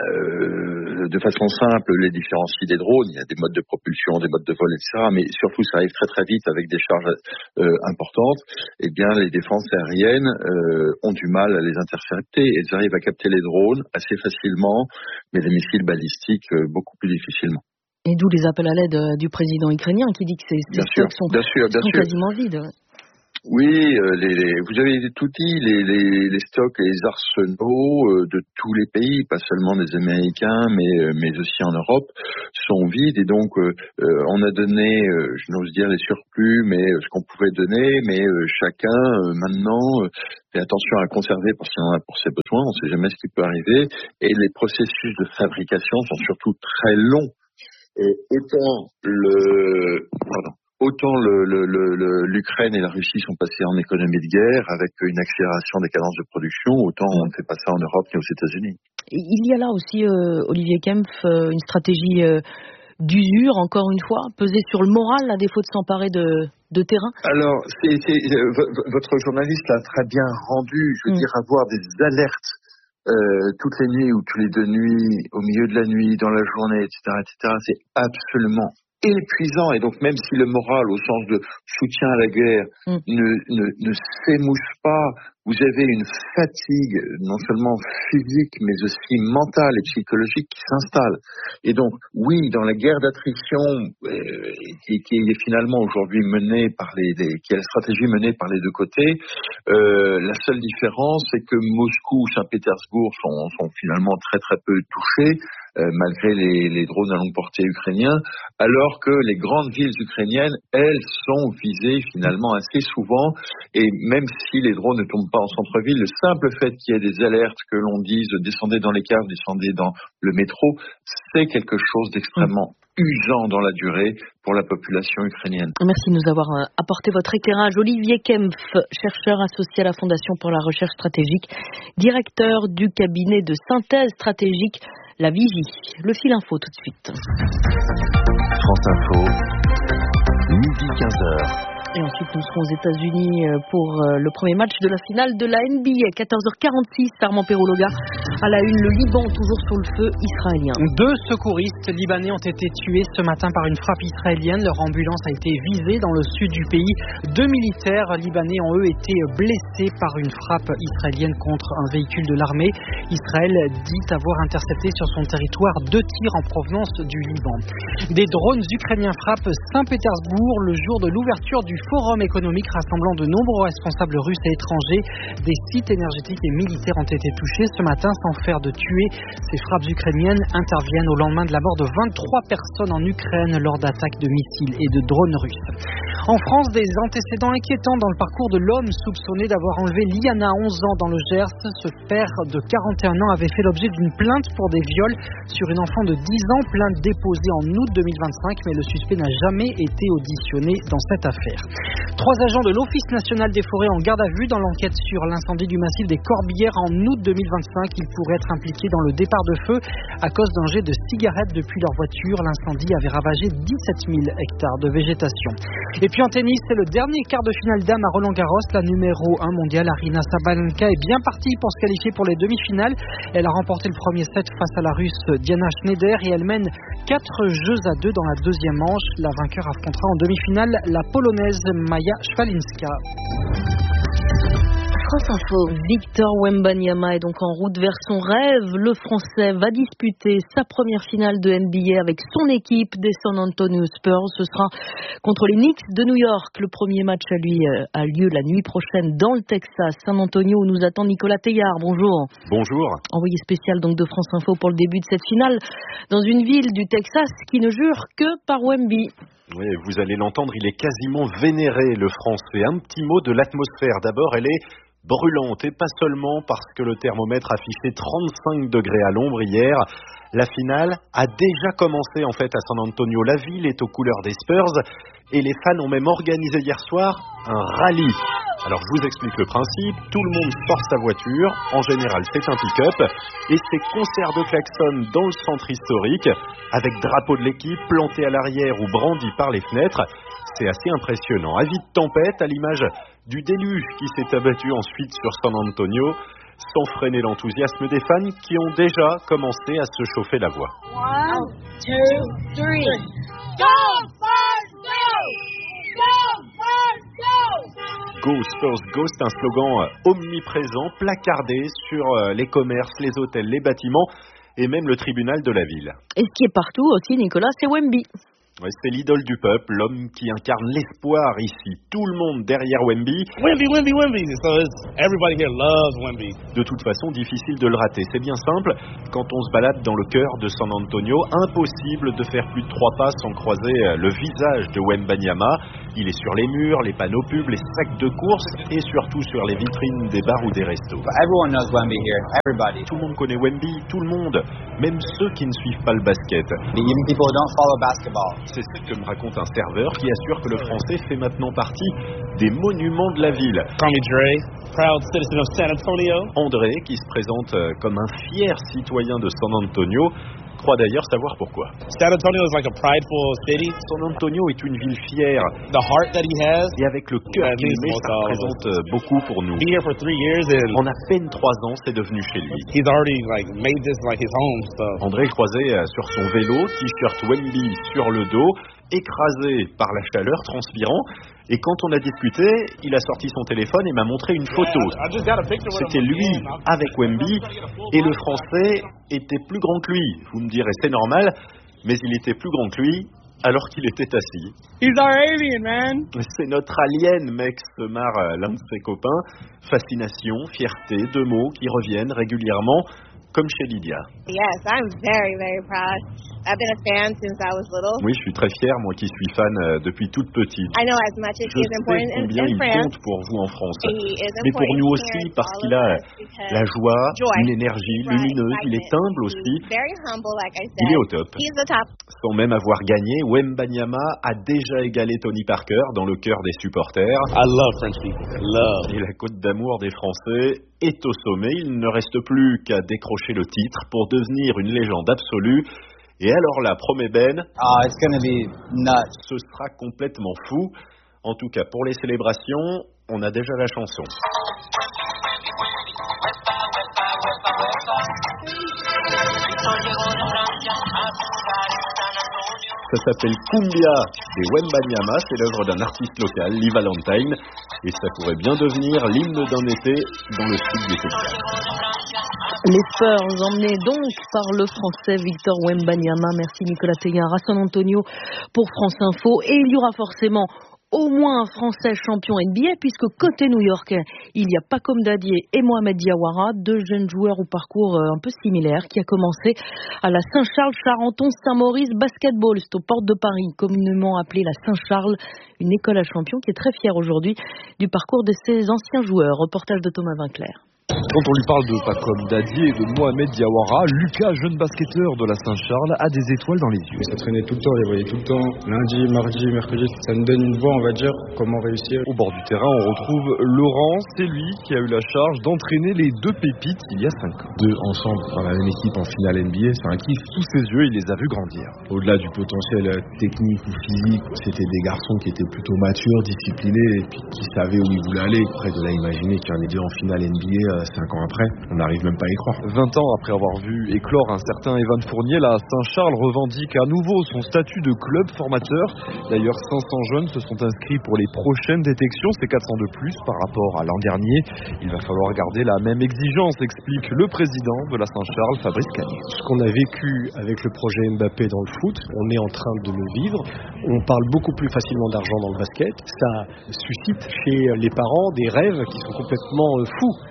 euh, de façon simple les différencie des drones. Il y a des modes de propulsion, des modes de vol, et cetera. Mais surtout, ça arrive très très vite avec des charges euh, importantes. Eh bien, les défenses aériennes euh, ont du mal à les intercepter. Elles arrivent à capter les drones assez facilement, mais les missiles balistiques euh, beaucoup plus difficilement. Et d'où les appels à l'aide du président ukrainien qui dit que ces, ces stocks sont, bien sûr, bien sont sûr. quasiment vides. Oui, euh, les, les, vous avez tout dit, les, les, les stocks et les arsenaux euh, de tous les pays, pas seulement des Américains, mais, euh, mais aussi en Europe, sont vides. Et donc, euh, euh, on a donné, euh, je n'ose dire les surplus, mais euh, ce qu'on pouvait donner, mais euh, chacun, euh, maintenant, euh, fait attention à conserver parce qu'il en a pour ses besoins, on ne sait jamais ce qui peut arriver. Et les processus de fabrication sont surtout très longs. Et autant le... Pardon. Autant le, le, le, l'Ukraine et la Russie sont passés en économie de guerre avec une accélération des cadences de production, autant on ne fait pas ça en Europe ni aux États-Unis. Il y a là aussi, euh, Olivier Kempf, euh, une stratégie euh, d'usure, encore une fois, peser sur le moral à défaut de s'emparer de, de terrain. Alors, c'est, c'est, euh, v- votre journaliste l'a très bien rendu, je veux mm. dire, avoir des alertes Euh, toutes les nuits ou tous les deux nuits, au milieu de la nuit, dans la journée, et cetera, et cetera, c'est absolument épuisant. Et donc, même si le moral, au sens de soutien à la guerre, mm. ne, ne, ne s'émousse pas, vous avez une fatigue, non seulement physique, mais aussi mentale et psychologique qui s'installe. Et donc, oui, dans la guerre d'attrition, euh, qui, qui est finalement aujourd'hui menée par les, les, qui est la stratégie menée par les deux côtés, euh, la seule différence, c'est que Moscou ou Saint-Pétersbourg sont, sont finalement très très peu touchés, euh, malgré les, les drones à longue portée ukrainiens, alors que les grandes villes ukrainiennes, elles, sont visées finalement assez souvent, et même si les drones ne tombent pas en centre-ville, le simple fait qu'il y ait des alertes, que l'on dise descendez dans les caves, descendez dans le métro, c'est quelque chose d'extrêmement usant dans la durée pour la population ukrainienne. Merci de nous avoir apporté votre éclairage. Olivier Kempf, chercheur associé à la Fondation pour la recherche stratégique, directeur du cabinet de synthèse stratégique, la Vigie. Le fil info tout de suite. France Info, midi quinze heures. Et ensuite, nous serons aux États-Unis pour le premier match de la finale de la N B A. quatorze heures quarante-six, Armand Perologa. À la une, le Liban, toujours sous le feu israélien. Deux secouristes libanais ont été tués ce matin par une frappe israélienne. Leur ambulance a été visée dans le sud du pays. Deux militaires libanais ont eux été blessés par une frappe israélienne contre un véhicule de l'armée. Israël dit avoir intercepté sur son territoire deux tirs en provenance du Liban. Des drones ukrainiens frappent Saint-Pétersbourg le jour de l'ouverture du forum économique rassemblant de nombreux responsables russes et étrangers. Des sites énergétiques et militaires ont été touchés ce matin sans faire de tués. Ces frappes ukrainiennes interviennent au lendemain de la mort de vingt-trois personnes en Ukraine lors d'attaques de missiles et de drones russes. En France, des antécédents inquiétants dans le parcours de l'homme soupçonné d'avoir enlevé Liana, onze ans, dans le Gers. Ce père de quarante et un ans avait fait l'objet d'une plainte pour des viols sur une enfant de dix ans, plainte déposée en août deux mille vingt-cinq, mais le suspect n'a jamais été auditionné dans cette affaire. Trois agents de l'Office national des forêts en garde à vue dans l'enquête sur l'incendie du massif des Corbières en août deux mille vingt-cinq. Ils pourraient être impliqués dans le départ de feu à cause d'un jet de cigarettes depuis leur voiture. L'incendie avait ravagé dix-sept mille hectares de végétation. Et puis en tennis, c'est le dernier quart de finale dames à Roland-Garros. La numéro un mondiale, Aryna Sabalenka, est bien partie pour se qualifier pour les demi-finales. Elle a remporté le premier set face à la Russe Diana Schneider et elle mène quatre jeux à deux dans la deuxième manche. La vainqueur affrontera en demi-finale la Polonaise Maja Szwalinska. France Info. Victor Wembanyama est donc en route vers son rêve. Le Français va disputer sa première finale de N B A avec son équipe des San Antonio Spurs. Ce sera contre les Knicks de New York. Le premier match à lui a lieu la nuit prochaine dans le Texas. San Antonio où nous attend Nicolas Teillard. Bonjour. Bonjour. Envoyé spécial donc de France Info pour le début de cette finale dans une ville du Texas qui ne jure que par Wemby. Oui, vous allez l'entendre, il est quasiment vénéré, le Français. Un petit mot de l'atmosphère. D'abord, elle est brûlante, et pas seulement parce que le thermomètre affichait trente-cinq degrés à l'ombre hier. La finale a déjà commencé en fait à San Antonio. La ville est aux couleurs des Spurs et les fans ont même organisé hier soir un rallye. Alors je vous explique le principe, tout le monde sort sa voiture, en général c'est un pick-up, et c'est concert de klaxon dans le centre historique, avec drapeau de l'équipe planté à l'arrière ou brandi par les fenêtres. C'est assez impressionnant. Avis de tempête à l'image du déluge qui s'est abattu ensuite sur San Antonio, sans freiner l'enthousiasme des fans qui ont déjà commencé à se chauffer la voix. One, two, three. Go Spurs, go! Go Spurs, go! Go Spurs, go, c'est un slogan omniprésent, placardé sur les commerces, les hôtels, les bâtiments et même le tribunal de la ville. Et ce qui est partout aussi, Nicolas, c'est Wemby. Ouais, c'est l'idole du peuple, l'homme qui incarne l'espoir ici. Tout le monde derrière Wemby. Wemby, Wemby, Wemby. So everybody here loves Wemby. De toute façon, difficile de le rater. C'est bien simple. Quand on se balade dans le cœur de San Antonio, impossible de faire plus de trois pas sans croiser le visage de Wembanyama. Il est sur les murs, les panneaux pubs, les sacs de course et surtout sur les vitrines des bars ou des restos. Everyone knows Wemby here. Everybody. Tout le monde connaît Wemby, tout le monde, même ceux qui ne suivent pas le basket. Even people who don't follow basketball. C'est ce que me raconte un serveur qui assure que le français fait maintenant partie des monuments de la ville. Call me Dre, proud citizen of San Antonio. André, qui se présente comme un fier citoyen de San Antonio, croit d'ailleurs savoir pourquoi. San Antonio is like a prideful city. San Antonio est une ville fière. The heart that he has. Et avec le cœur qu'il met, ça représente beaucoup pour nous. Be here for three years and en à peine trois ans, c'est devenu chez lui. He's already like made this like his home. So. André croisait sur son vélo, t-shirt Wemby sur le dos, écrasé par la chaleur, transpirant. Et quand on a discuté, il a sorti son téléphone et m'a montré une photo. C'était lui avec Wemby et le français était plus grand que lui. Vous me direz, c'est normal, mais il était plus grand que lui alors qu'il était assis. He's our alien, man. C'est notre alien, mec, se marre l'un de ses copains. Fascination, fierté, deux mots qui reviennent régulièrement, comme chez Lydia. Yes, I'm very, very proud. I've been a fan since I was little. Oui, je suis très fier, moi qui suis fan euh, depuis toute petite. I know as much as je he is important sais combien in, in il France. compte pour vous en France. He is Mais pour nous aussi, here, parce qu'il a la joie, joy, une énergie right, lumineuse, il est humble aussi. Very humble, like I said. Il est au top. He's the top. Sans même avoir gagné, Wembanyama a déjà égalé Tony Parker dans le cœur des supporters. I love French people. Love. Et la côte d'amour des Français est au sommet. Il ne reste plus qu'à décrocher le titre pour devenir une légende absolue. Et alors là, promet Ben, oh, it's gonna be nuts. Ce sera complètement fou. En tout cas, pour les célébrations, on a déjà la chanson. Ça s'appelle Cumbia des Wembanyama, c'est l'œuvre d'un artiste local, Lee Valentine, et ça pourrait bien devenir l'hymne d'un été dans le sud du Texas. Les Spurs emmenés donc par le français Victor Wembanyama. Merci Nicolas Teillard à San Antonio pour France Info. Et il y aura forcément au moins un Français champion N B A, puisque côté new-yorkais, il y a Pacom Dadier et Mohamed Diawara, deux jeunes joueurs au parcours un peu similaire, qui a commencé à la Saint-Charles-Charenton-Saint-Maurice Basketball. C'est aux portes de Paris, communément appelée la Saint-Charles, une école à champions qui est très fière aujourd'hui du parcours de ses anciens joueurs. Reportage de Thomas Vinclair. Quand on lui parle de Pacom Dadier et de Mohamed Diawara, Lucas, jeune basketteur de la Saint-Charles, a des étoiles dans les yeux. Ça traînait tout le temps, je les voyais tout le temps, lundi, mardi, mercredi. Ça me donne une voix, on va dire, comment réussir. Au bord du terrain, on retrouve Laurent. C'est lui qui a eu la charge d'entraîner les deux pépites il y a cinq ans. Deux ensemble dans la même équipe en finale N B A, c'est un kiff. Sous ses yeux, il les a vus grandir. Au-delà du potentiel technique ou physique, c'était des garçons qui étaient plutôt matures, disciplinés et puis qui savaient où ils voulaient aller. Après, de là, imaginer qu'il y en ait deux en finale N B A cinq ans après, on n'arrive même pas à y croire. vingt ans après avoir vu éclore un certain Evan Fournier, la Saint-Charles revendique à nouveau son statut de club formateur. D'ailleurs, cinq cents jeunes se sont inscrits pour les prochaines détections, c'est quatre cents de plus par rapport à l'an dernier. Il va falloir garder la même exigence, explique le président de la Saint-Charles, Fabrice Cagné. Ce qu'on a vécu avec le projet Mbappé dans le foot, on est en train de le vivre. On parle beaucoup plus facilement d'argent dans le basket. Ça suscite chez les parents des rêves qui sont complètement fous.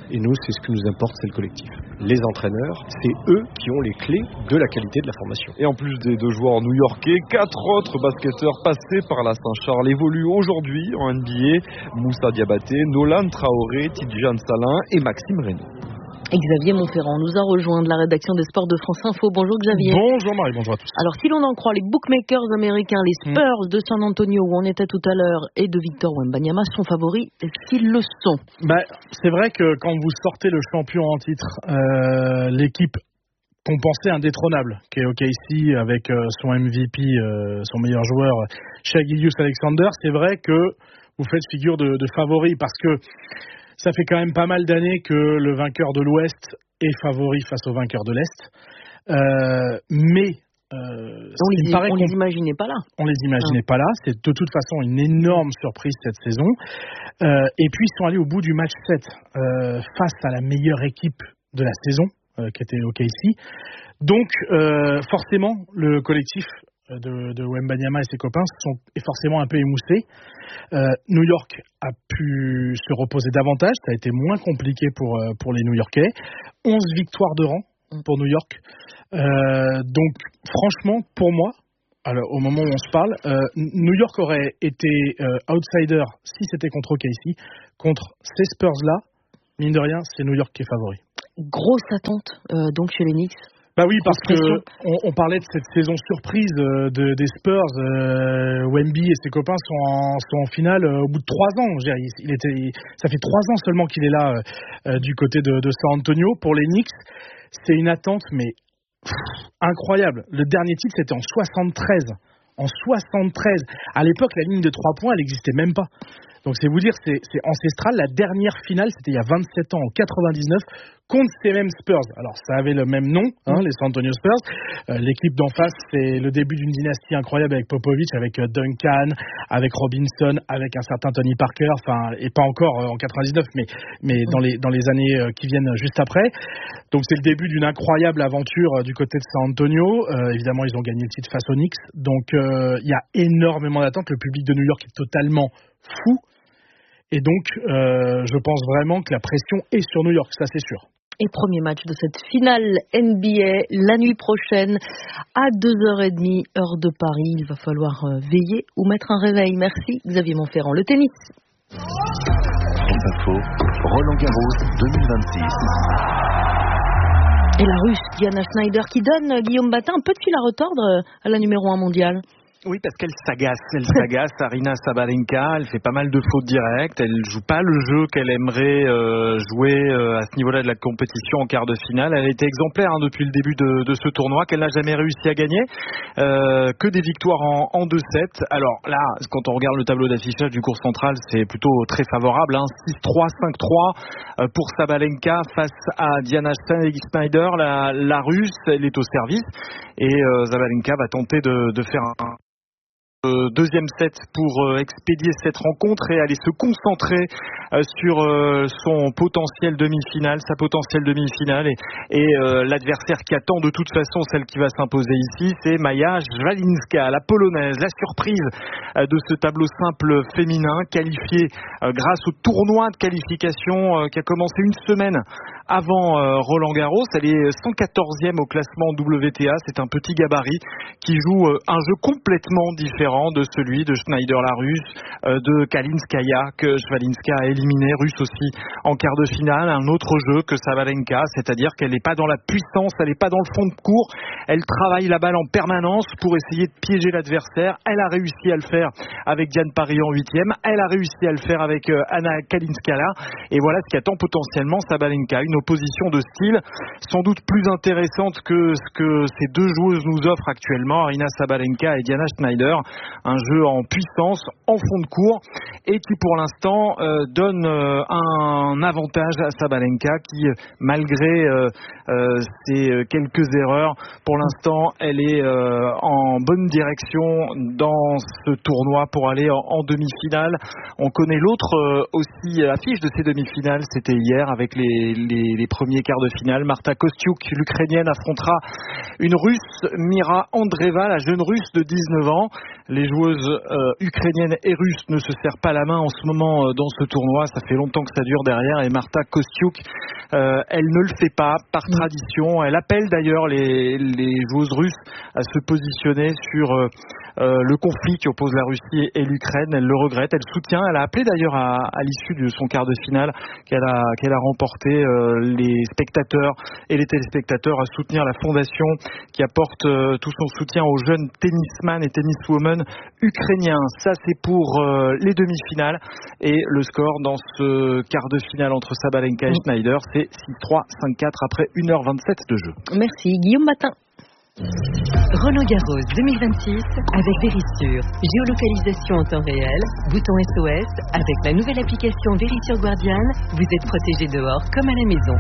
Et nous, c'est ce qui nous importe, c'est le collectif. Les entraîneurs, c'est eux qui ont les clés de la qualité de la formation. Et en plus des deux joueurs new-yorkais, quatre autres basketteurs passés par la Saint-Charles évoluent aujourd'hui en N B A. Moussa Diabaté, Nolan Traoré, Tidjane Salin et Maxime Reynaud. Xavier Montferrand nous a rejoint de la rédaction des sports de France Info. Bonjour Xavier. Bonjour Marie, bonjour à tous. Alors si l'on en croit les bookmakers américains, les Spurs mmh. de San Antonio où on était tout à l'heure et de Victor Wembanyama sont favoris, est-ce qu'ils le sont? bah, C'est vrai que quand vous sortez le champion en titre, euh, l'équipe qu'on pensait indétrônable, qui est O K C avec euh, son M V P, euh, son meilleur joueur, Shai Gilgeous-Alexander, c'est vrai que vous faites figure de, de favori parce que ça fait quand même pas mal d'années que le vainqueur de l'Ouest est favori face au vainqueur de l'Est. Euh, mais euh, on les, on les imaginait pas là. On les imaginait ah. pas là. C'est de toute façon une énorme surprise cette saison. Euh, et puis ils sont allés au bout du match sept euh, face à la meilleure équipe de la saison, euh, qui était O K C. Donc euh, forcément le collectif de, de Wembanyama et ses copains sont est forcément un peu émoussés. Euh, New York a pu se reposer davantage, ça a été moins compliqué pour, pour les New-Yorkais. onze victoires de rang pour New York. Euh, donc franchement, pour moi, alors, au moment où on se parle, euh, New York aurait été euh, outsider si c'était contre O K C. Contre ces Spurs-là, mine de rien, c'est New York qui est favori. Grosse attente euh, donc chez les Knicks. Bah oui, parce que on, on parlait de cette saison surprise euh, de, des Spurs. Euh, Wemby et ses copains sont en, sont en finale euh, au bout de trois ans. Je veux dire, il, il était, il, ça fait trois ans seulement qu'il est là euh, du côté de, de San Antonio. Pour les Knicks, c'est une attente, mais pff, incroyable. Le dernier titre, c'était en soixante-treize. En soixante-treize. À l'époque, la ligne de trois points, elle n'existait même pas. Donc c'est vous dire, c'est, c'est ancestral. La dernière finale, c'était il y a vingt-sept ans, en quatre-vingt-dix-neuf, contre ces mêmes Spurs. Alors ça avait le même nom, hein, les San Antonio Spurs. Euh, l'équipe d'en face, c'est le début d'une dynastie incroyable avec Popovich, avec euh, Duncan, avec Robinson, avec un certain Tony Parker, enfin, et pas encore euh, en quatre-vingt-dix-neuf, mais, mais dans, les, dans les années euh, qui viennent juste après. Donc c'est le début d'une incroyable aventure euh, du côté de San Antonio. Euh, évidemment, ils ont gagné le titre face aux Knicks. Donc il euh, y a énormément d'attentes. Le public de New York est totalement fou. Et donc, euh, je pense vraiment que la pression est sur New York, ça c'est sûr. Et premier match de cette finale N B A la nuit prochaine à deux heures trente, heure de Paris. Il va falloir veiller ou mettre un réveil. Merci Xavier Montferrand. Le tennis. France Info, Roland Garros deux mille vingt-six. Et la Russe Diana Schneider qui donne Guillaume Batin un peu de fil à retordre à la numéro un mondiale. Oui, parce qu'elle s'agace, elle s'agace, Aryna Sabalenka, elle fait pas mal de fautes directes, elle joue pas le jeu qu'elle aimerait euh, jouer euh, à ce niveau-là de la compétition en quart de finale. Elle a été exemplaire hein, depuis le début de, de ce tournoi, qu'elle n'a jamais réussi à gagner, euh, que des victoires en, en deux sept. Alors là, quand on regarde le tableau d'affichage du cours central, c'est plutôt très favorable, hein, six trois, cinq trois euh, pour Sabalenka face à Diana Schneider, la, la Russe, elle est au service, et euh, Sabalenka va tenter de, de faire un Euh, deuxième set pour euh, expédier cette rencontre et aller se concentrer euh, sur euh, son potentiel demi-finale, sa potentielle demi-finale et, et euh, l'adversaire qui attend de toute façon celle qui va s'imposer ici, c'est Maja Zwalinska, la polonaise, la surprise euh, de ce tableau simple féminin, qualifiée euh, grâce au tournoi de qualification euh, qui a commencé une semaine avant euh, Roland Garros. Elle est cent quatorzième au classement W T A, c'est un petit gabarit qui joue euh, un jeu complètement différent de celui de Schneider la Russe, euh, de Kalinskaya que Zwalinska a éliminé, Russe aussi en quart de finale. Un autre jeu que Sabalenka, c'est-à-dire qu'elle n'est pas dans la puissance, elle n'est pas dans le fond de cours, elle travaille la balle en permanence pour essayer de piéger l'adversaire. Elle a réussi à le faire avec Diane Paris en huitième, elle a réussi à le faire avec euh, Anna Kalinskaya, et voilà ce qui attend potentiellement Sabalenka, une opposition de style sans doute plus intéressante que ce que ces deux joueuses nous offrent actuellement, Aryna Sabalenka et Diana Schneider. Un jeu en puissance, en fond de cours, et qui pour l'instant euh, donne euh, un avantage à Sabalenka qui, malgré euh, euh, ses quelques erreurs, pour l'instant elle est euh, en bonne direction dans ce tournoi pour aller en, en demi-finale. On connaît l'autre euh, aussi affiche de ces demi-finales, c'était hier avec les, les, les premiers quarts de finale. Marta Kostyuk, l'Ukrainienne, affrontera une Russe, Mira Andreeva, la jeune Russe de dix-neuf ans. Les joueuses euh, ukrainiennes et russes ne se serrent pas la main en ce moment euh, dans ce tournoi. Ça fait longtemps que ça dure derrière. Et Marta Kostyuk, euh, elle ne le fait pas par tradition. Elle appelle d'ailleurs les, les joueuses russes à se positionner sur euh, euh, le conflit qui oppose la Russie et l'Ukraine. Elle le regrette. Elle soutient. Elle a appelé d'ailleurs à, à l'issue de son quart de finale qu'elle a, qu'elle a remporté euh, les spectateurs et les téléspectateurs à soutenir la fondation qui apporte euh, tout son soutien aux jeunes tennisman et tenniswomen ukrainiens. Ça, c'est pour euh, les demi-finales. Et le score dans ce quart de finale entre Sabalenka et Schneider, c'est six trois, cinq quatre après une heure vingt-sept de jeu. Merci. Guillaume Matin. Roland Garros deux mille vingt-six avec Verisure. Géolocalisation en temps réel, bouton S O S. Avec la nouvelle application Verisure Guardian, vous êtes protégé dehors comme à la maison.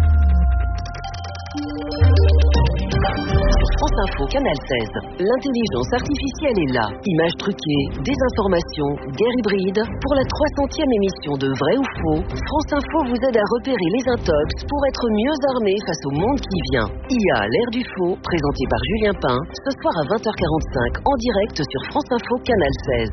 France Info, Canal seize. L'intelligence artificielle est là. Images truquées, désinformation, guerre hybride. Pour la trois centième émission de Vrai ou Faux, France Info vous aide à repérer les intox pour être mieux armé face au monde qui vient. I A, l'ère du faux, présenté par Julien Pain, ce soir à vingt heures quarante-cinq, en direct sur France Info, Canal seize.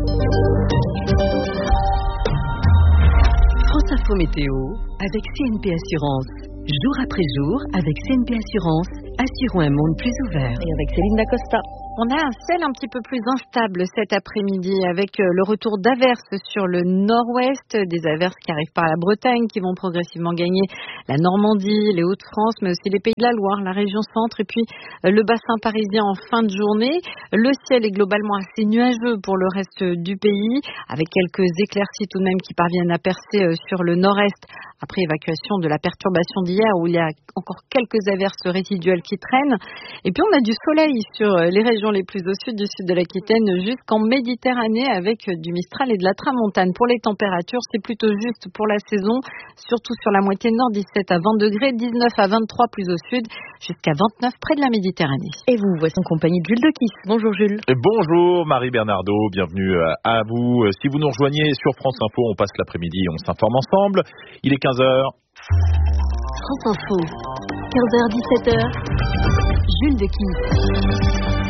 France Info Météo, avec C N P Assurance. Jour après jour, avec C N P Assurance, assurons un monde plus ouvert. Et avec Céline Dacosta. On a un ciel un petit peu plus instable cet après-midi avec le retour d'averses sur le nord-ouest, des averses qui arrivent par la Bretagne, qui vont progressivement gagner la Normandie, les Hauts-de-France, mais aussi les Pays de la Loire, la région centre et puis le bassin parisien en fin de journée. Le ciel est globalement assez nuageux pour le reste du pays, avec quelques éclaircies tout de même qui parviennent à percer sur le nord-est après évacuation de la perturbation d'hier où il y a encore quelques averses résiduelles qui traînent. Et puis on a du soleil sur les régions les plus au sud du sud de l'Aquitaine jusqu'en Méditerranée avec du Mistral et de la Tramontane. Pour les températures, c'est plutôt juste pour la saison, surtout sur la moitié nord, dix-sept à vingt degrés, dix-neuf à vingt-trois plus au sud, jusqu'à vingt-neuf près de la Méditerranée. Et vous, voici en compagnie de Jules Dequis. Bonjour Jules. Et bonjour Marie Bernardo, bienvenue à vous. Si vous nous rejoignez sur France Info, on passe l'après-midi, on s'informe ensemble. Il est quinze heures. France Info, quinze heures dix-sept heures. Jules Dequis.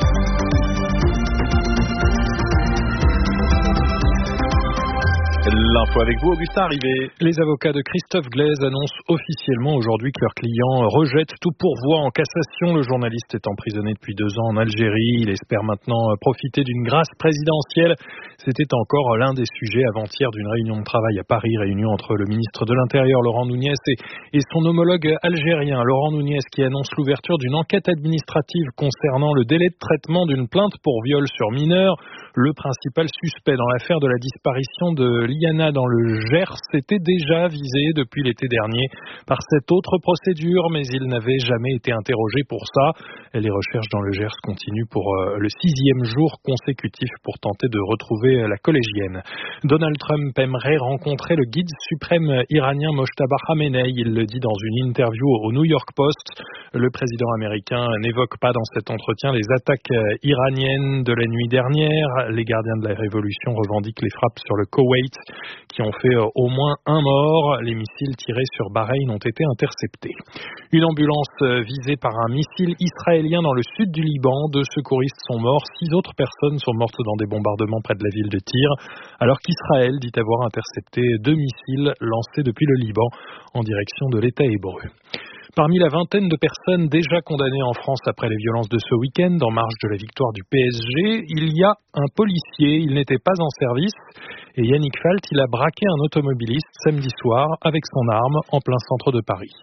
L'info avec vous, Augustin Rivet. Les avocats de Christophe Glaise annoncent officiellement aujourd'hui que leur client rejette tout pourvoi en cassation. Le journaliste est emprisonné depuis deux ans en Algérie. Il espère maintenant profiter d'une grâce présidentielle. C'était encore l'un des sujets avant-hier d'une réunion de travail à Paris, réunion entre le ministre de l'Intérieur, Laurent Nunez, et, et son homologue algérien, Laurent Nunez, qui annonce l'ouverture d'une enquête administrative concernant le délai de traitement d'une plainte pour viol sur mineur. Le principal suspect dans l'affaire de la disparition de Liana dans le Gers était déjà visé depuis l'été dernier par cette autre procédure, mais il n'avait jamais été interrogé pour ça. Les recherches dans le Gers continuent pour le sixième jour consécutif pour tenter de retrouver la collégienne. Donald Trump aimerait rencontrer le guide suprême iranien Mojtaba Khamenei. Il le dit dans une interview au New York Post. Le président américain n'évoque pas dans cet entretien les attaques iraniennes de la nuit dernière. Les gardiens de la révolution revendiquent les frappes sur le Koweït qui ont fait au moins un mort. Les missiles tirés sur Bahreïn ont été interceptés. Une ambulance visée par un missile israélien dans le sud du Liban. Deux secouristes sont morts. Six autres personnes sont mortes dans des bombardements près de la ville de Tyr, alors qu'Israël dit avoir intercepté deux missiles lancés depuis le Liban en direction de l'État hébreu. Parmi la vingtaine de personnes déjà condamnées en France après les violences de ce week-end, en marge de la victoire du P S G, il y a un policier. Il n'était pas en service. Et Yannick Falt, il a braqué un automobiliste samedi soir avec son arme en plein centre de Paris.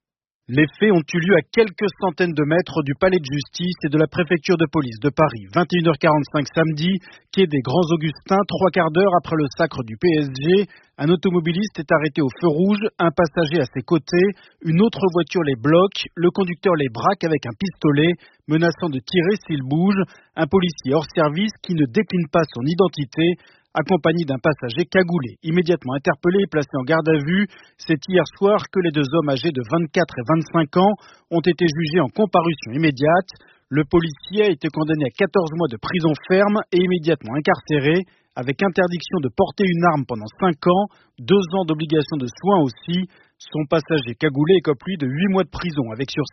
Les faits ont eu lieu à quelques centaines de mètres du palais de justice et de la préfecture de police de Paris. vingt et une heures quarante-cinq samedi, quai des Grands Augustins, trois quarts d'heure après le sacre du P S G. Un automobiliste est arrêté au feu rouge, un passager à ses côtés, une autre voiture les bloque, le conducteur les braque avec un pistolet, menaçant de tirer s'il bouge. Un policier hors service qui ne décline pas son identité, accompagné d'un passager cagoulé. Immédiatement interpellé et placé en garde à vue, c'est hier soir que les deux hommes âgés de vingt-quatre et vingt-cinq ans ont été jugés en comparution immédiate. Le policier a été condamné à quatorze mois de prison ferme et immédiatement incarcéré, avec interdiction de porter une arme pendant cinq ans, deux ans d'obligation de soins aussi. Son passager cagoulé écope lui de huit mois de prison avec sursis.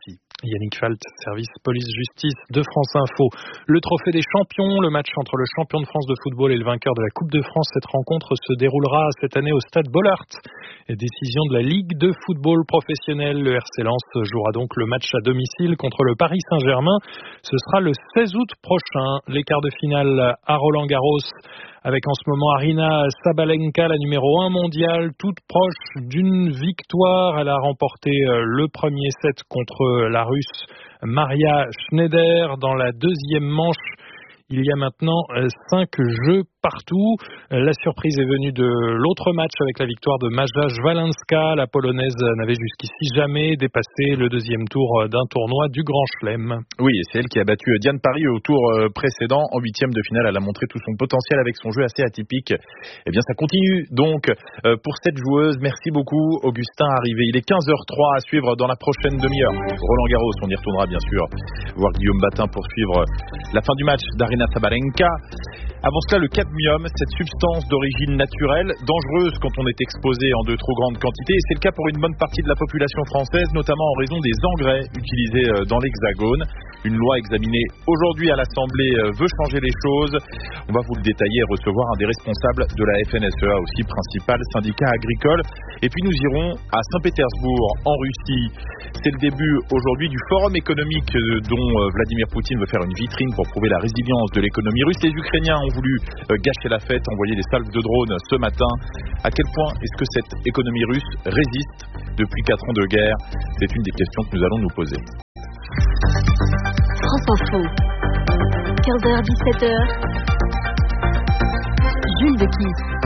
Yannick Falt, service police-justice de France Info. Le trophée des champions, le match entre le champion de France de football et le vainqueur de la Coupe de France. Cette rencontre se déroulera cette année au stade Bollaert. Et décision de la Ligue de football professionnel. Le R C Lens jouera donc le match à domicile contre le Paris Saint-Germain. Ce sera le seize août prochain. Les quarts de finale à Roland-Garros avec en ce moment Aryna Sabalenka, la numéro un mondiale, toute proche d'une victoire. Elle a remporté le premier set contre la Russe Maria Schneider. Dans la deuxième manche, il y a maintenant cinq jeux partout. La surprise est venue de l'autre match avec la victoire de Maja Jwalenska. La Polonaise n'avait jusqu'ici jamais dépassé le deuxième tour d'un tournoi du Grand Chelem. Oui, et c'est elle qui a battu Diane Parry au tour précédent. En huitième de finale, elle a montré tout son potentiel avec son jeu assez atypique. Eh bien, ça continue donc pour cette joueuse. Merci beaucoup, Augustin Arrivé. Il est quinze heures trois à suivre dans la prochaine demi-heure. Roland Garros, on y retournera bien sûr. Voir Guillaume Batin poursuivre la fin du match d'Aryna Sabalenka. Avant cela, le cadmium, cette substance d'origine naturelle, dangereuse quand on est exposé en de trop grandes quantités. Et c'est le cas pour une bonne partie de la population française, notamment en raison des engrais utilisés dans l'Hexagone. Une loi examinée aujourd'hui à l'Assemblée veut changer les choses. On va vous le détailler et recevoir un des responsables de la F N S E A, aussi principal syndicat agricole. Et puis nous irons à Saint-Pétersbourg, en Russie. C'est le début aujourd'hui du forum économique dont Vladimir Poutine veut faire une vitrine pour prouver la résilience de l'économie russe. Les Ukrainiens ont voulu gâcher la fête, envoyer des salves de drones ce matin. À quel point est-ce que cette économie russe résiste depuis quatre ans de guerre? C'est une des questions que nous allons nous poser. France Info, quinze heures dix-sept heures, Jules Dequis.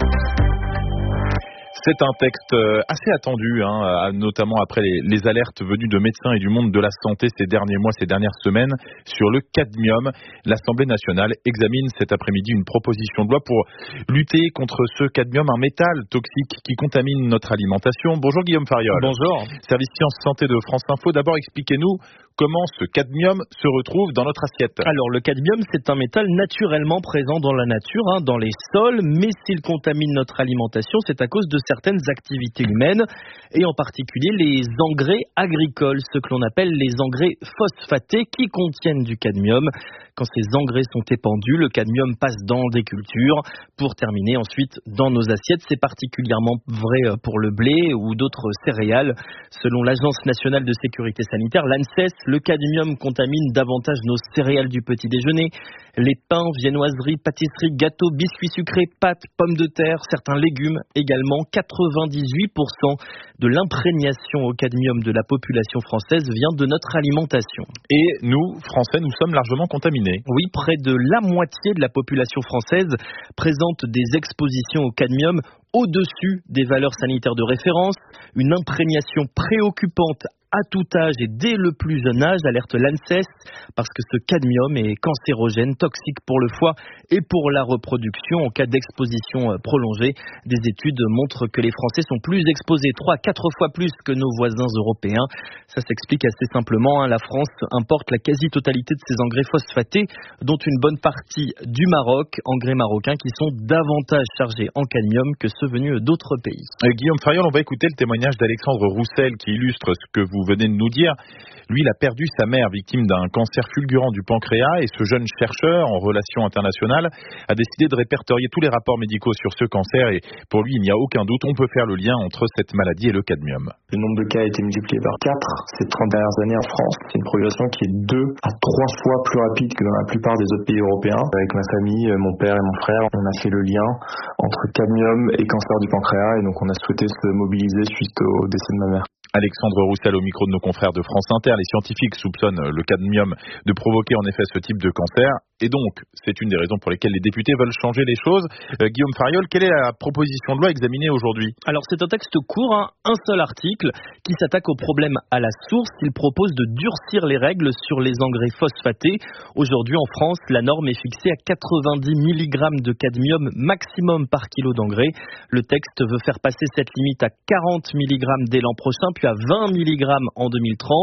C'est un texte assez attendu, hein, notamment après les, les alertes venues de médecins et du monde de la santé ces derniers mois, ces dernières semaines, sur le cadmium. L'Assemblée nationale examine cet après-midi une proposition de loi pour lutter contre ce cadmium, un métal toxique qui contamine notre alimentation. Bonjour Guillaume Fariol. Bonjour. Service Sciences Santé de France Info. D'abord, expliquez-nous comment ce cadmium se retrouve dans notre assiette. Alors, le cadmium, c'est un métal naturellement présent dans la nature, hein, dans les sols, mais s'il contamine notre alimentation, c'est à cause de certaines activités humaines, et en particulier les engrais agricoles, ce que l'on appelle les engrais phosphatés qui contiennent du cadmium. Quand ces engrais sont épandus, le cadmium passe dans des cultures pour terminer ensuite dans nos assiettes. C'est particulièrement vrai pour le blé ou d'autres céréales. Selon l'Agence nationale de sécurité sanitaire, l'ANSES, le cadmium contamine davantage nos céréales du petit déjeuner, les pains, viennoiseries, pâtisseries, gâteaux, biscuits sucrés, pâtes, pommes de terre, certains légumes également. quatre-vingt-dix-huit pour cent de l'imprégnation au cadmium de la population française vient de notre alimentation. Et nous, Français, nous sommes largement contaminés. Oui, près de la moitié de la population française présente des expositions au cadmium au-dessus des valeurs sanitaires de référence, une imprégnation préoccupante à tout âge et dès le plus jeune âge, alerte l'ANSES, parce que ce cadmium est cancérogène, toxique pour le foie et pour la reproduction en cas d'exposition prolongée. Des études montrent que les Français sont plus exposés, trois à quatre fois plus que nos voisins européens. Ça s'explique assez simplement, hein. La France importe la quasi-totalité de ses engrais phosphatés, dont une bonne partie du Maroc, engrais marocains qui sont davantage chargés en cadmium que ceux venus d'autres pays. Euh, Guillaume Fariol, on va écouter le témoignage d'Alexandre Roussel qui illustre ce que vous venez de nous dire. Lui, il a perdu sa mère victime d'un cancer fulgurant du pancréas et ce jeune chercheur en relations internationales a décidé de répertorier tous les rapports médicaux sur ce cancer et pour lui, il n'y a aucun doute, on peut faire le lien entre cette maladie et le cadmium. Le nombre de cas a été multiplié par quatre ces trente dernières années en France. C'est une progression qui est deux à trois fois plus rapide que dans la plupart des autres pays européens. Avec ma famille, mon père et mon frère, on a fait le lien entre cadmium et cancer du pancréas et donc on a souhaité se mobiliser suite au décès de ma mère. Alexandre Roussel au micro de nos confrères de France Inter. Les scientifiques soupçonnent le cadmium de provoquer en effet ce type de cancer. Et donc, c'est une des raisons pour lesquelles les députés veulent changer les choses. Euh, Guillaume Fariol, quelle est la proposition de loi examinée aujourd'hui? Alors, c'est un texte court, hein, un seul article, qui s'attaque au problème à la source. Il propose de durcir les règles sur les engrais phosphatés. Aujourd'hui, en France, la norme est fixée à quatre-vingt-dix milligrammes de cadmium maximum par kilo d'engrais. Le texte veut faire passer cette limite à quarante milligrammes dès l'an prochain, puis à vingt milligrammes en deux mille trente.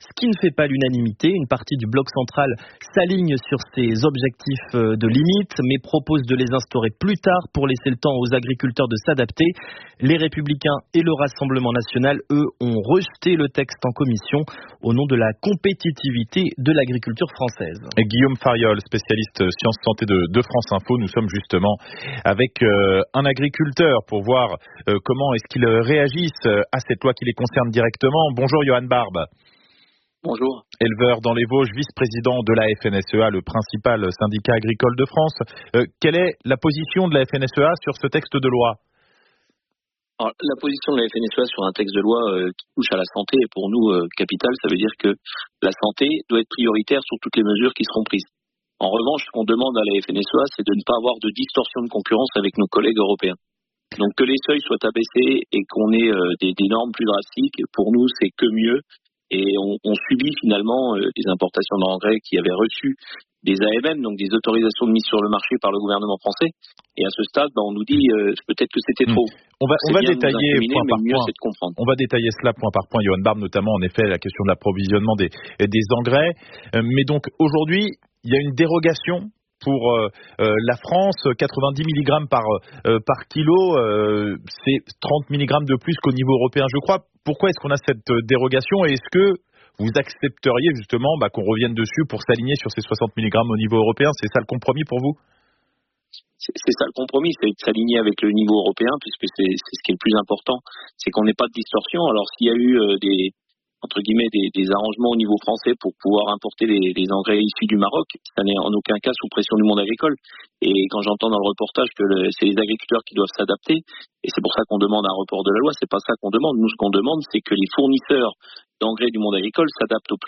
ce qui ne fait pas l'unanimité. Une partie du bloc central s'aligne sur ces objectifs de limite, mais propose de les instaurer plus tard pour laisser le temps aux agriculteurs de s'adapter. Les Républicains et le Rassemblement national, eux, ont rejeté le texte en commission au nom de la compétitivité de l'agriculture française. Et Guillaume Fariol, spécialiste sciences santé de, de France Info, nous sommes justement avec euh, un agriculteur pour voir euh, comment est-ce qu'ils réagissent à cette loi qui les concerne directement. Bonjour Johan Barbe. Bonjour. Éleveur dans les Vosges, vice-président de la F N S E A, le principal syndicat agricole de France. Euh, quelle est la position de la F N S E A sur ce texte de loi ? Alors, la position de la F N S E A sur un texte de loi euh, qui touche à la santé est pour nous euh, capitale. Ça veut dire que la santé doit être prioritaire sur toutes les mesures qui seront prises. En revanche, ce qu'on demande à la F N S E A, c'est de ne pas avoir de distorsion de concurrence avec nos collègues européens. Donc que les seuils soient abaissés et qu'on ait euh, des, des normes plus drastiques, pour nous, c'est que mieux. Et on, on subit finalement euh, des importations d'engrais qui avaient reçu des A M M, donc des autorisations de mise sur le marché par le gouvernement français. Et à ce stade, bah, on nous dit euh, peut-être que c'était trop. On va, on va détailler point par mieux, point. On va détailler cela point par point, Johan Barbe, notamment en effet la question de l'approvisionnement des, des engrais. Euh, mais donc aujourd'hui, il y a une dérogation pour euh, euh, la France, quatre-vingt-dix milligrammes par, euh, par kilo, euh, c'est trente milligrammes de plus qu'au niveau européen, je crois. Pourquoi est-ce qu'on a cette dérogation et est-ce que vous accepteriez justement bah, qu'on revienne dessus pour s'aligner sur ces soixante milligrammes au niveau européen ? C'est ça le compromis pour vous ? C'est, c'est ça le compromis, c'est de s'aligner avec le niveau européen, puisque c'est, c'est ce qui est le plus important, c'est qu'on n'ait pas de distorsion. Alors s'il y a eu euh, des entre guillemets des, des arrangements au niveau français pour pouvoir importer les, les engrais issus du Maroc, ça n'est en aucun cas sous pression du monde agricole. Et quand j'entends dans le reportage que le, c'est les agriculteurs qui doivent s'adapter, et c'est pour ça qu'on demande un report de la loi, c'est pas ça qu'on demande. Nous, ce qu'on demande, c'est que les fournisseurs d'engrais du monde agricole s'adaptent au plus